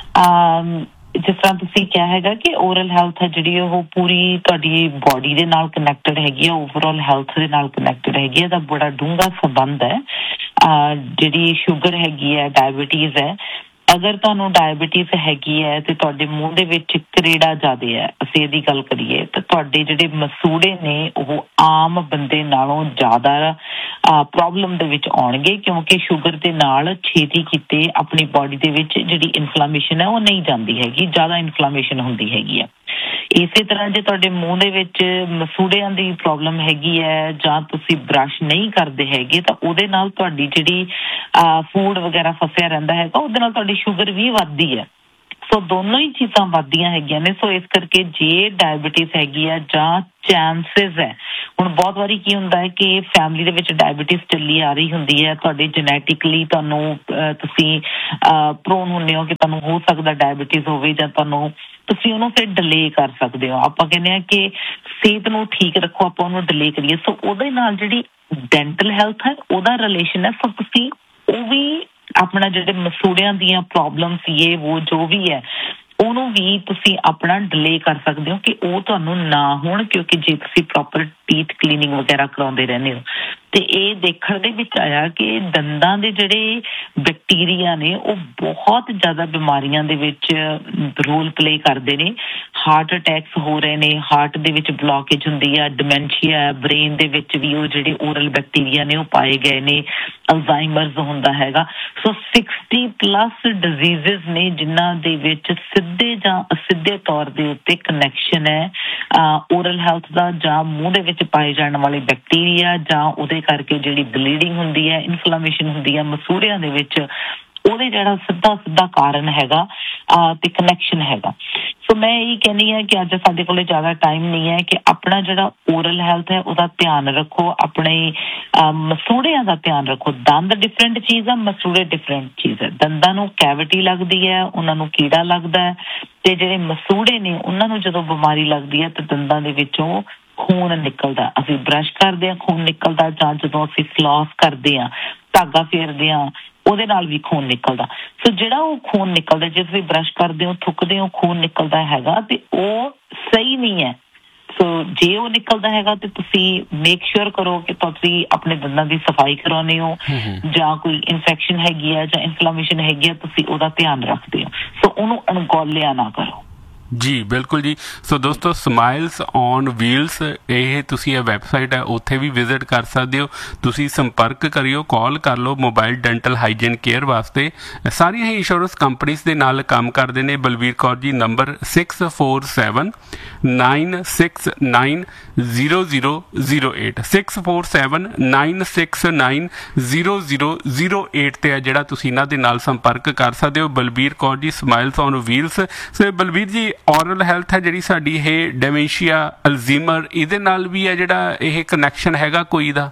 ਜਿਸ ਤਰ੍ਹਾਂ ਤੁਸੀਂ ਕਿਹਾ ਹੈਗਾ ਕਿ ਓਰਲ ਹੈਲਥ ਹੈ ਜਿਹੜੀ ਉਹ ਪੂਰੀ ਤੁਹਾਡੀ ਬੋਡੀ ਦੇ ਨਾਲ ਕਨੈਕਟਡ ਹੈਗੀ ਹੈ, ਓਵਰਆਲ ਹੈਲਥ ਦੇ ਨਾਲ ਕਨੈਕਟਡ ਹੈਗੀ ਹੈ। ਇਹਦਾ ਬੜਾ ਡੂੰਘਾ ਸੰਬੰਧ ਹੈ। ਜਿਹੜੀ ਸ਼ੂਗਰ ਹੈਗੀ ਹੈ, ਡਾਇਬਟੀਜ਼ ਹੈ, ਅਗਰ ਤੁਹਾਨੂੰ ਡਾਇਬਟੀਜ਼ ਹੈਗੀ ਹੈ ਤੇ ਤੁਹਾਡੇ ਮੂੰਹ ਦੇ ਵਿੱਚ ਕਰੇੜਾ ਜ਼ਿਆਦਾ ਹੈ, ਅਸੀਂ ਇਹਦੀ ਗੱਲ ਕਰੀਏ ਤਾਂ ਤੁਹਾਡੇ ਜਿਹੜੇ ਮਸੂੜੇ ਨੇ ਉਹ ਆਮ ਬੰਦੇ ਨਾਲੋਂ ਜ਼ਿਆਦਾ ਪ੍ਰੋਬਲਮ ਦੇ ਵਿੱਚ ਆਉਣਗੇ, ਕਿਉਂਕਿ ਸ਼ੂਗਰ ਦੇ ਨਾਲ ਛੇਤੀ ਕਿਤੇ ਆਪਣੀ ਬੋਡੀ ਦੇ ਵਿੱਚ ਜਿਹੜੀ ਇਨਫਲੇਮੇਸ਼ਨ ਹੈ ਉਹ ਨਹੀਂ ਜਾਂਦੀ ਹੈਗੀ, ਜ਼ਿਆਦਾ ਇਨਫਲੇਮੇਸ਼ਨ ਹੁੰਦੀ ਹੈਗੀ ਹੈ। ਇਸੇ ਤਰ੍ਹਾਂ ਜੇ ਤੁਹਾਡੇ ਮੂੰਹ ਦੇ ਵਿੱਚ ਮਸੂੜਿਆਂ ਦੀ ਪ੍ਰੋਬਲਮ ਹੈਗੀ ਹੈ ਜਾਂ ਤੁਸੀਂ ਬਰਸ਼ ਨਹੀਂ ਕਰਦੇ ਹੈਗੇ ਤਾਂ ਉਹਦੇ ਨਾਲ ਤੁਹਾਡੀ ਜਿਹੜੀ ਫੂਡ ਵਗੈਰਾ ਫਸਿਆ ਰਹਿੰਦਾ ਹੈਗਾ ਉਹਦੇ ਨਾਲ ਤੁਹਾਡੀ ਸ਼ੂਗਰ ਵੀ ਵੱਧਦੀ ਹੈ। ਸੋ ਦੋਨੋਂ ਹੀ ਚੀਜ਼ਾਂ ਵੱਧਦੀਆਂ ਹੈਗੀਆਂ ਨੇ। ਸੋ ਇਸ ਕਰਕੇ ਜੇ ਡਾਇਬਟੀਜ਼ ਹੈਗੀ ਆ ਜਾਂ ਚਾਂਸਿਸ ਹੈ, ਹੁਣ ਬਹੁਤ ਵਾਰੀ ਕੀ ਹੁੰਦਾ ਹੈ ਕਿ ਫੈਮਿਲੀ ਦੇ ਵਿੱਚ ਡਾਇਬਟੀਜ਼ ਚੱਲੀ ਆ ਰਹੀ ਹੁੰਦੀ ਹੈ, ਤੁਹਾਡੇ ਜੈਨੇਟਿਕਲੀ ਤੁਹਾਨੂੰ ਤੁਸੀਂ ਪ੍ਰੋਨ ਹੁੰਦੇ ਹੋ ਕਿ ਤੁਹਾਨੂੰ ਹੋ ਸਕਦਾ ਡਾਇਬਟੀਜ਼ ਹੋਵੇ ਜਾਂ ਤੁਸੀਂ ਉਹਨੂੰ ਫਿਰ ਡਿਲੇ ਕਰ ਸਕਦੇ ਹੋ। ਆਪਾਂ ਕਹਿੰਦੇ ਹਾਂ ਕਿ ਸਿਹਤ ਨੂੰ ਠੀਕ ਰੱਖੋ, ਆਪਾਂ ਉਹਨੂੰ ਡਿਲੇ ਕਰੀਏ। ਸੋ ਉਹਦੇ ਨਾਲ ਜਿਹੜੀ ਡੈਂਟਲ ਹੈਲਥ ਹੈ ਉਹਦਾ ਰਿਲੇਸ਼ਨ ਹੈ। ਸੋ ਤੁਸੀਂ ਉਹ ਵੀ ਆਪਣਾ ਜਿਹੜੇ ਮਸੂੜਿਆਂ ਦੀਆਂ ਪ੍ਰੋਬਲਮ ਸੀ ਉਹ ਜੋ ਵੀ ਹੈ ਉਹਨੂੰ ਵੀ ਤੁਸੀਂ ਆਪਣਾ ਡਿਲੇ ਕਰ ਸਕਦੇ ਹੋ ਕਿ ਉਹ ਤੁਹਾਨੂੰ ਨਾ ਹੋਣ, ਕਿਉਂਕਿ ਜੇ ਤੁਸੀਂ ਪ੍ਰੋਪਰ ਟੀਥ ਕਲੀਨਿੰਗ ਵਗੈਰਾ ਕਰਾਉਂਦੇ ਰਹਿੰਦੇ ਹੋ। ਤੇ ਇਹ ਦੇਖਣ ਦੇ ਵਿੱਚ ਆਇਆ ਕਿ ਦੰਦਾਂ ਦੇ ਜਿਹੜੇ ਬੈਕਟੀਰੀਆ ਨੇ ਉਹ ਬਹੁਤ ਜ਼ਿਆਦਾ ਬਿਮਾਰੀਆਂ ਦੇ ਵਿੱਚ ਰੋਲ ਪਲੇ ਕਰਦੇ ਨੇ। ਹਾਰਟ ਅਟੈਕਸ ਹੋ ਰਹੇ ਨੇ, ਹਾਰਟ ਦੇ ਵਿੱਚ ਬਲੌਕੇਜ ਹੁੰਦੀ ਆ, ਡਿਮੈਂਸ਼ੀਆ, ਬ੍ਰੇਨ ਦੇ ਵਿੱਚ ਵੀ ਉਹ ਜਿਹੜੇ ਓਰਲ ਬੈਕਟੀਰੀਆ ਨੇ ਉਹ ਪਾਏ ਗਏ ਨੇ, ਅਲਜ਼ਾਈਮਰਸ ਹੁੰਦਾ ਹੈਗਾ। ਸੋ 60+ ਡਿਜ਼ੀਜ਼ਸ ਨੇ ਜਿਨ੍ਹਾਂ ਦੇ ਵਿੱਚ ਸਿੱਧੇ ਜਾਂ ਅਸਿੱਧੇ ਤੌਰ ਦੇ ਉੱਤੇ ਕਨੈਕਸ਼ਨ ਹੈ ਓਰਲ ਹੈਲਥ ਦਾ, ਜਾਂ ਮੂੰਹ ਦੇ ਵਿੱਚ ਪਾਏ ਜਾਣ ਵਾਲੇ ਬੈਕਟੀਰੀਆ ਜਾਂ ਉਹਦੇ ਕਰਕੇ ਜਿਹੜੀ ਬਲੀਡਿੰਗ ਹੁੰਦੀ ਹੈ, ਇਨਫਲੇਮੇਸ਼ਨ ਹੁੰਦੀ ਹੈ ਮਸੂੜਿਆਂ ਦੇ ਵਿੱਚ, ਉਹਦੇ ਜਿਹੜਾ ਸਿੱਧਾ ਕਾਰਨ ਹੈਗਾ ਤੇ ਕਨੈਕਸ਼ਨ ਹੈਗਾ। ਸੋ ਮੈਂ ਇਹ ਕਹਿੰਦੀ ਹਾਂ ਕਿ ਅੱਜ ਸਾਡੇ ਕੋਲ ਜ਼ਿਆਦਾ ਟਾਈਮ ਨਹੀਂ ਹੈ ਕਿ ਆਪਣਾ ਜਿਹੜਾ ਓਰਲ ਹੈਲਥ ਹੈ ਉਹਦਾ ਧਿਆਨ ਰੱਖੋ, ਆਪਣੇ ਮਸੂੜਿਆਂ ਦਾ ਧਿਆਨ ਰੱਖੋ। ਦੰਦ ਡਿਫਰੈਂਟ ਚੀਜ਼ ਆ, ਮਸੂੜੇ ਡਿਫਰੈਂਟ ਚੀਜ਼ ਹੈ। ਦੰਦਾਂ ਨੂੰ ਕੈਵਿਟੀ ਲੱਗਦੀ ਹੈ, ਉਹਨਾਂ ਨੂੰ ਕੀੜਾ ਲੱਗਦਾ ਹੈ, ਤੇ ਜਿਹੜੇ ਮਸੂੜੇ ਨੇ ਉਹਨਾਂ ਨੂੰ ਜਦੋਂ ਬਿਮਾਰੀ ਲੱਗਦੀ ਹੈ ਤਾਂ ਦੰਦਾਂ ਦੇ ਵਿੱਚੋਂ ਖੂਨ ਨਿਕਲਦਾ। ਅਸੀਂ ਬਰਸ਼ ਕਰਦੇ ਹਾਂ ਖੂਨ ਨਿਕਲਦਾ, ਜਾਂ ਜਦੋਂ ਅਸੀਂ ਫਲੌਸ ਕਰਦੇ ਹਾਂ ਧਾਗਾ ਫੇਰਦੇ ਹਾਂ ਉਹਦੇ ਨਾਲ ਵੀ ਖੂਨ ਨਿਕਲਦਾ। ਸੋ ਜਿਹੜਾ ਉਹ ਖੂਨ ਨਿਕਲਦਾ, ਜੇ ਤੁਸੀਂ ਬਰਸ਼ ਕਰਦੇ ਹੋ ਥੁੱਕਦੇ ਹੋ ਖੂਨ ਨਿਕਲਦਾ ਹੈਗਾ ਤੇ ਉਹ ਸਹੀ ਨਹੀਂ ਹੈ। ਸੋ ਜੇ ਉਹ ਨਿਕਲਦਾ ਹੈਗਾ ਤੇ ਤੁਸੀਂ ਮੇਕ ਸ਼ੋਰ ਕਰੋ ਕਿ ਤੁਸੀਂ ਆਪਣੇ ਦੰਦਾਂ ਦੀ ਸਫਾਈ ਕਰਾਉਂਦੇ ਹੋ, ਜਾਂ ਕੋਈ ਇਨਫੈਕਸ਼ਨ ਹੈਗੀ ਹੈ ਜਾਂ ਇਨਫਲੇਮੇਸ਼ਨ ਹੈਗੀ ਹੈ ਤੁਸੀਂ ਉਹਦਾ ਧਿਆਨ ਰੱਖਦੇ ਹੋ। ਸੋ ਉਹਨੂੰ ਅਣਗੌਲਿਆ ਨਾ ਕਰੋ। ਜੀ ਬਿਲਕੁਲ ਜੀ। ਸੋ ਦੋਸਤੋ ਸਮਾਈਲਸ ਔਨ ਵੀਲਸ ਇਹ ਤੁਸੀਂ ਇਹ ਵੈਬਸਾਈਟ ਹੈ ਉੱਥੇ ਵੀ ਵਿਜ਼ਿਟ ਕਰ ਸਕਦੇ ਹੋ। ਤੁਸੀਂ ਸੰਪਰਕ ਕਰਿਓ, ਕਾਲ ਕਰ ਲਓ ਮੋਬਾਈਲ ਡੈਂਟਲ ਹਾਈਜੀਨ ਕੇਅਰ ਵਾਸਤੇ। ਸਾਰੀਆਂ ਹੀ ਇੰਸ਼ੋਰੈਂਸ ਕੰਪਨੀਜ਼ ਦੇ ਨਾਲ ਕੰਮ ਕਰਦੇ ਨੇ। ਬਲਵੀਰ ਕੌਰ ਜੀ ਨੰਬਰ 6479690008 6479690008 ਤੇ ਹੈ ਜਿਹੜਾ ਤੁਸੀਂ ਇਹਨਾਂ ਦੇ ਨਾਲ ਸੰਪਰਕ ਕਰ ਸਕਦੇ ਹੋ। Balvir Kaur ji smiles on wheels. ਸੋ ਬਲਵੀਰ ਜੀ ਔਰਲ ਹੈਲਥ ਹੈ ਜਿਹੜੀ ਸਾਡੀ ਇਹ ਡਿਮੈਂਸ਼ੀਆ, ਅਲਜ਼ੀਮਰ, ਇਹਦੇ ਨਾਲ ਵੀ ਹੈ ਜਿਹੜਾ ਇਹ ਕਨੈਕਸ਼ਨ ਹੈਗਾ ਕੋਈ ਦਾ?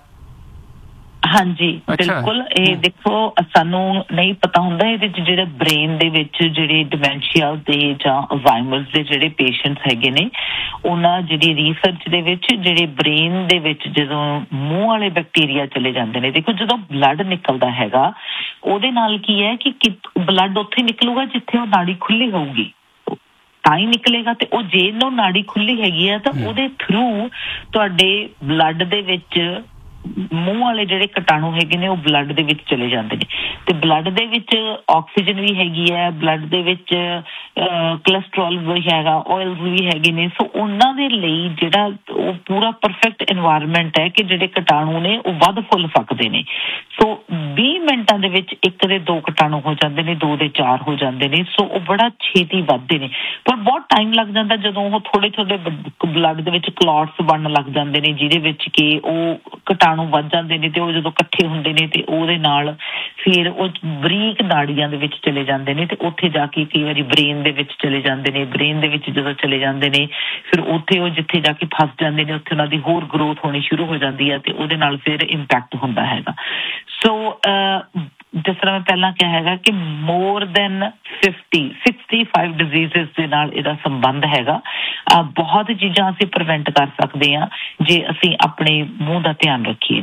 ਹਾਂਜੀ ਬਿਲਕੁਲ। ਇਹ ਦੇਖੋ ਸਾਨੂੰ ਨਹੀਂ ਪਤਾ ਹੁੰਦਾ ਇਹਦੇ ਚ ਜਿਹੜੇ ਬ੍ਰੇਨ ਦੇ ਵਿੱਚ ਜਿਹੜੇ ਡਿਮੈਂਸ਼ੀਆ ਦੇ ਜਾਂ ਅਲਜ਼ਾਈਮਰਸ ਦੇ ਜਿਹੜੇ ਪੇਸ਼ੈਂਟਸ ਹੈਗੇ ਨੇ ਉਹਨਾਂ ਜਿਹੜੀ ਰਿਸਰਚ ਦੇ ਵਿੱਚ ਜਿਹੜੇ ਬ੍ਰੇਨ ਦੇ ਵਿੱਚ ਜਦੋਂ ਮੂੰਹ ਵਾਲੇ ਬੈਕਟੀਰੀਆ ਚਲੇ ਜਾਂਦੇ ਨੇ, ਦੇਖੋ ਜਦੋਂ ਬਲੱਡ ਨਿਕਲਦਾ ਹੈਗਾ ਉਹਦੇ ਨਾਲ ਕੀ ਹੈ ਕਿ ਬਲੱਡ ਉੱਥੇ ਨਿਕਲੂਗਾ ਜਿੱਥੇ ਉਹ ਨਾੜੀ ਖੁੱਲੀ ਹੋਊਗੀ ਤਾਂ ਹੀ ਨਿਕਲੇਗਾ। ਤੇ ਉਹ ਜੇ ਨਾੜੀ ਖੁੱਲੀ ਹੈਗੀ ਆ ਤਾਂ ਉਹਦੇ ਥਰੂ ਤੁਹਾਡੇ ਬਲੱਡ ਦੇ ਵਿੱਚ ਮੂੰਹ ਵਾਲੇ ਜਿਹੜੇ ਕੀਟਾਣੂ ਹੈਗੇ ਨੇ ਉਹ ਬਲੱਡ ਦੇ ਵਿੱਚ ਚਲੇ ਜਾਂਦੇ ਨੇ। ਤੇ ਬਲੱਡ ਦੇ ਵਿੱਚ ਆਕਸੀਜਨ ਵੀ ਹੈਗੀ ਹੈ, ਬਲੱਡ ਦੇ ਵਿੱਚ ਕੋਲੈਸਟਰੋਲ ਵੀ ਹੈਗਾ, ਆਇਲਸ ਵੀ ਹੈਗੇ ਨੇ। ਸੋ ਉਹਨਾਂ ਦੇ ਲਈ ਜਿਹੜਾ ਉਹ ਪੂਰਾ ਪਰਫੈਕਟ ਇਨਵਾਇਰਮੈਂਟ ਹੈ ਕਿ ਜਿਹੜੇ ਕੀਟਾਣੂ ਨੇ ਉਹ ਵੱਧ ਫੁੱਲ ਸਕਦੇ ਨੇ। ਸੋ 20 ਮਿੰਟਾਂ ਦੇ ਵਿੱਚ 1 ਦੇ 2 ਕੀਟਾਣੂ ਹੋ ਜਾਂਦੇ ਨੇ, 2 ਦੇ 4 ਹੋ ਜਾਂਦੇ ਨੇ। ਸੋ ਉਹ ਬੜਾ ਛੇਤੀ ਵੱਧਦੇ ਨੇ, ਪਰ ਬਹੁਤ ਟਾਈਮ ਲੱਗ ਜਾਂਦਾ ਜਦੋਂ ਉਹ ਥੋੜੇ ਬਲੱਡ ਦੇ ਵਿੱਚ ਕਲੌਟਸ ਬਣਨ ਲੱਗ ਜਾਂਦੇ ਨੇ ਜਿਹਦੇ ਵਿੱਚ ਕਿ ਉਹ ਕੀਟਾਣੂ ਵੱਧ ਜਾਂਦੇ ਨੇ ਤੇ ਉਹ ਜਦੋਂ ਇਕੱਠੇ ਹੁੰਦੇ ਨੇ ਤੇ ਉਹਦੇ ਨਾਲ ਫਿਰ ਉਹ ਬਰੀਕ ਨਾੜੀਆਂ ਦੇ ਵਿੱਚ ਚਲੇ ਜਾਂਦੇ ਨੇ ਤੇ ਉੱਥੇ ਜਾ ਕੇ ਕਈ ਵਾਰੀ ਬ੍ਰੇਨ ਦੇ ਵਿੱਚ ਚਲੇ ਜਾਂਦੇ ਨੇ। ਬ੍ਰੇਨ ਦੇ ਵਿੱਚ ਜਦੋਂ ਚਲੇ ਜਾਂਦੇ ਨੇ ਫਿਰ ਉੱਥੇ ਉਹ ਜਿੱਥੇ ਜਾ ਕੇ ਫਸ ਜਾਂਦੇ ਨੇ ਉੱਥੇ ਉਹਨਾਂ ਦੀ ਹੋਰ ਗਰੋਥ ਹੋਣੀ ਸ਼ੁਰੂ ਹੋ ਜਾਂਦੀ ਹੈ ਤੇ ਉਹਦੇ ਨਾਲ ਫਿਰ ਇੰਪੈਕਟ ਹੁੰਦਾ ਹੈਗਾ। ਸੋ ਜਿਸ ਤਰ੍ਹਾਂ ਮੈਂ ਪਹਿਲਾਂ ਕਿਹਾ ਹੈਗਾ ਕਿ ਮੋਰ ਦੈਨ 65 ਡਿਜ਼ੀਜ਼ਸ ਦੇ ਨਾਲ ਇਹਦਾ ਸੰਬੰਧ ਹੈਗਾ। ਬਹੁਤ ਚੀਜ਼ਾਂ ਅਸੀਂ ਪ੍ਰੀਵੈਂਟ ਕਰ ਸਕਦੇ ਹਾਂ ਜੇ ਅਸੀਂ ਆਪਣੇ ਮੂੰਹ ਦਾ ਧਿਆਨ ਰੱਖੀਏ।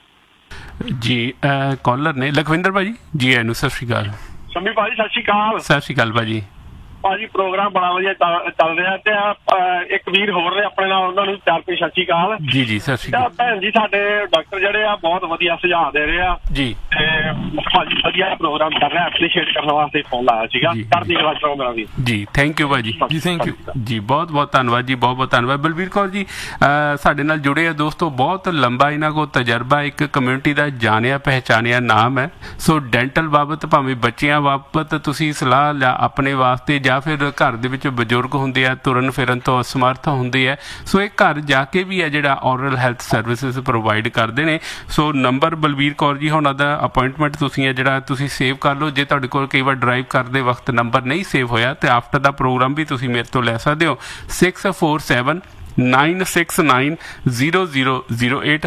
ਜੀ ਕਾਲਰ ਨੇ ਲਖਵਿੰਦਰ ਭਾਜੀ ਜੀ, ਇਹਨੂੰ ਸਤਿ ਸ਼੍ਰੀ ਅਕਾਲ। ਸੰਮੀ ਭਾਜੀ ਸਤਿ ਸ਼੍ਰੀ ਅਕਾਲ। ਸਤਿ ਸ਼੍ਰੀ ਅਕਾਲ ਭਾਜੀ। ਭਾਜੀ ਪ੍ਰੋਗਰਾਮ ਬੜਾ ਵਧੀਆ ਚੱਲ ਰਿਹਾ ਤੇ ਇੱਕ ਵੀਰ ਹੋਰ ਨੇ ਆਪਣੇ ਨਾਲ, ਉਹਨਾਂ ਨੂੰ ਪਿਆਰ ਭਰੀ ਸਤਿ ਸ਼੍ਰੀ ਅਕਾਲ। ਜੀ ਜੀ ਸਤਿ ਸ਼੍ਰੀ ਅਕਾਲ। ਭੈਣ ਜੀ ਸਾਡੇ ਡਾਕਟਰ ਜਿਹੜੇ ਆ ਬਹੁਤ ਵਧੀਆ ਸੁਝਾਅ ਦੇ ਰਹੇ ਆ ਜੀ, ਤੇ ਭਾਜੀ ਵਧੀਆ ਪ੍ਰੋਗਰਾਮ ਕਰ ਰਿਹਾ, ਐਪਰੀਸ਼ੀਏਟ ਕਰਨ ਵਾਸਤੇ ਫੋਨ ਲਾਇਆ ਸੀਗਾ। ਕਰਦੀ ਗੱਲ ਪ੍ਰੋਗਰਾਮ ਵੀ ਜੀ। ਥੈਂਕ ਯੂ ਭਾਜੀ ਜੀ, ਥੈਂਕ ਯੂ ਜੀ, ਬਹੁਤ ਬਹੁਤ ਧੰਨਵਾਦ ਜੀ, ਬਹੁਤ ਬਹੁਤ ਧੰਨਵਾਦ। ਬਲਵੀਰ ਕੌਰ ਜੀ ਸਾਡੇ ਨਾਲ ਜੁੜੇ ਆ ਦੋਸਤੋ, ਬਹੁਤ ਲੰਬਾ ਇਹਨਾਂ ਕੋਲ ਤਜਰਬਾ, ਇੱਕ ਕਮਿਊਨਿਟੀ ਦਾ ਜਾਣਿਆ ਪਹਿਚਾਣਿਆ ਨਾਮ ਹੈ। ਸੋ ਡੈਂਟਲ ਬਾਬਤ ਭਾਵੇਂ ਬੱਚਿਆਂ ਬਾਬਤ ਤੁਸੀਂ ਸਲਾਹ ਆਪਣੇ ਵਾਸਤੇ ਜਾਂ ਫਿਰ ਘਰ ਦੇ ਵਿੱਚ ਬਜ਼ੁਰਗ ਹੁੰਦੇ ਆ, ਤੁਰਨ ਫਿਰਨ ਤੋਂ ਅਸਮਰਥ ਹੁੰਦੇ ਆ, ਸੋ ਇਹ ਘਰ ਜਾ ਕੇ ਵੀ ਹੈ ਜਿਹੜਾ ਔਰਲ ਹੈਲਥ ਸਰਵਿਸਿਜ਼ ਪ੍ਰੋਵਾਈਡ ਕਰਦੇ ਨੇ। ਸੋ ਨੰਬਰ ਬਲਬੀਰ ਕੌਰ ਜੀ ਹੋਣਾ ਦਾ ਅਪਾਇੰਟਮੈਂਟ ਤੁਸੀਂ ਹੈ ਜਿਹੜਾ ਤੁਸੀਂ ਸੇਵ ਕਰ ਲਓ। ਜੇ ਤੁਹਾਡੇ ਕੋਲ ਕਈ ਵਾਰ ਡਰਾਈਵ ਕਰਦੇ ਵਕਤ ਨੰਬਰ ਨਹੀਂ ਸੇਵ ਹੋਇਆ ਤੇ ਆਫਟਰ ਦਾ ਪ੍ਰੋਗਰਾਮ ਵੀ ਤੁਸੀਂ ਮੇਰੇ ਤੋਂ ਲੈ ਸਕਦੇ ਹੋ। 647-969-0008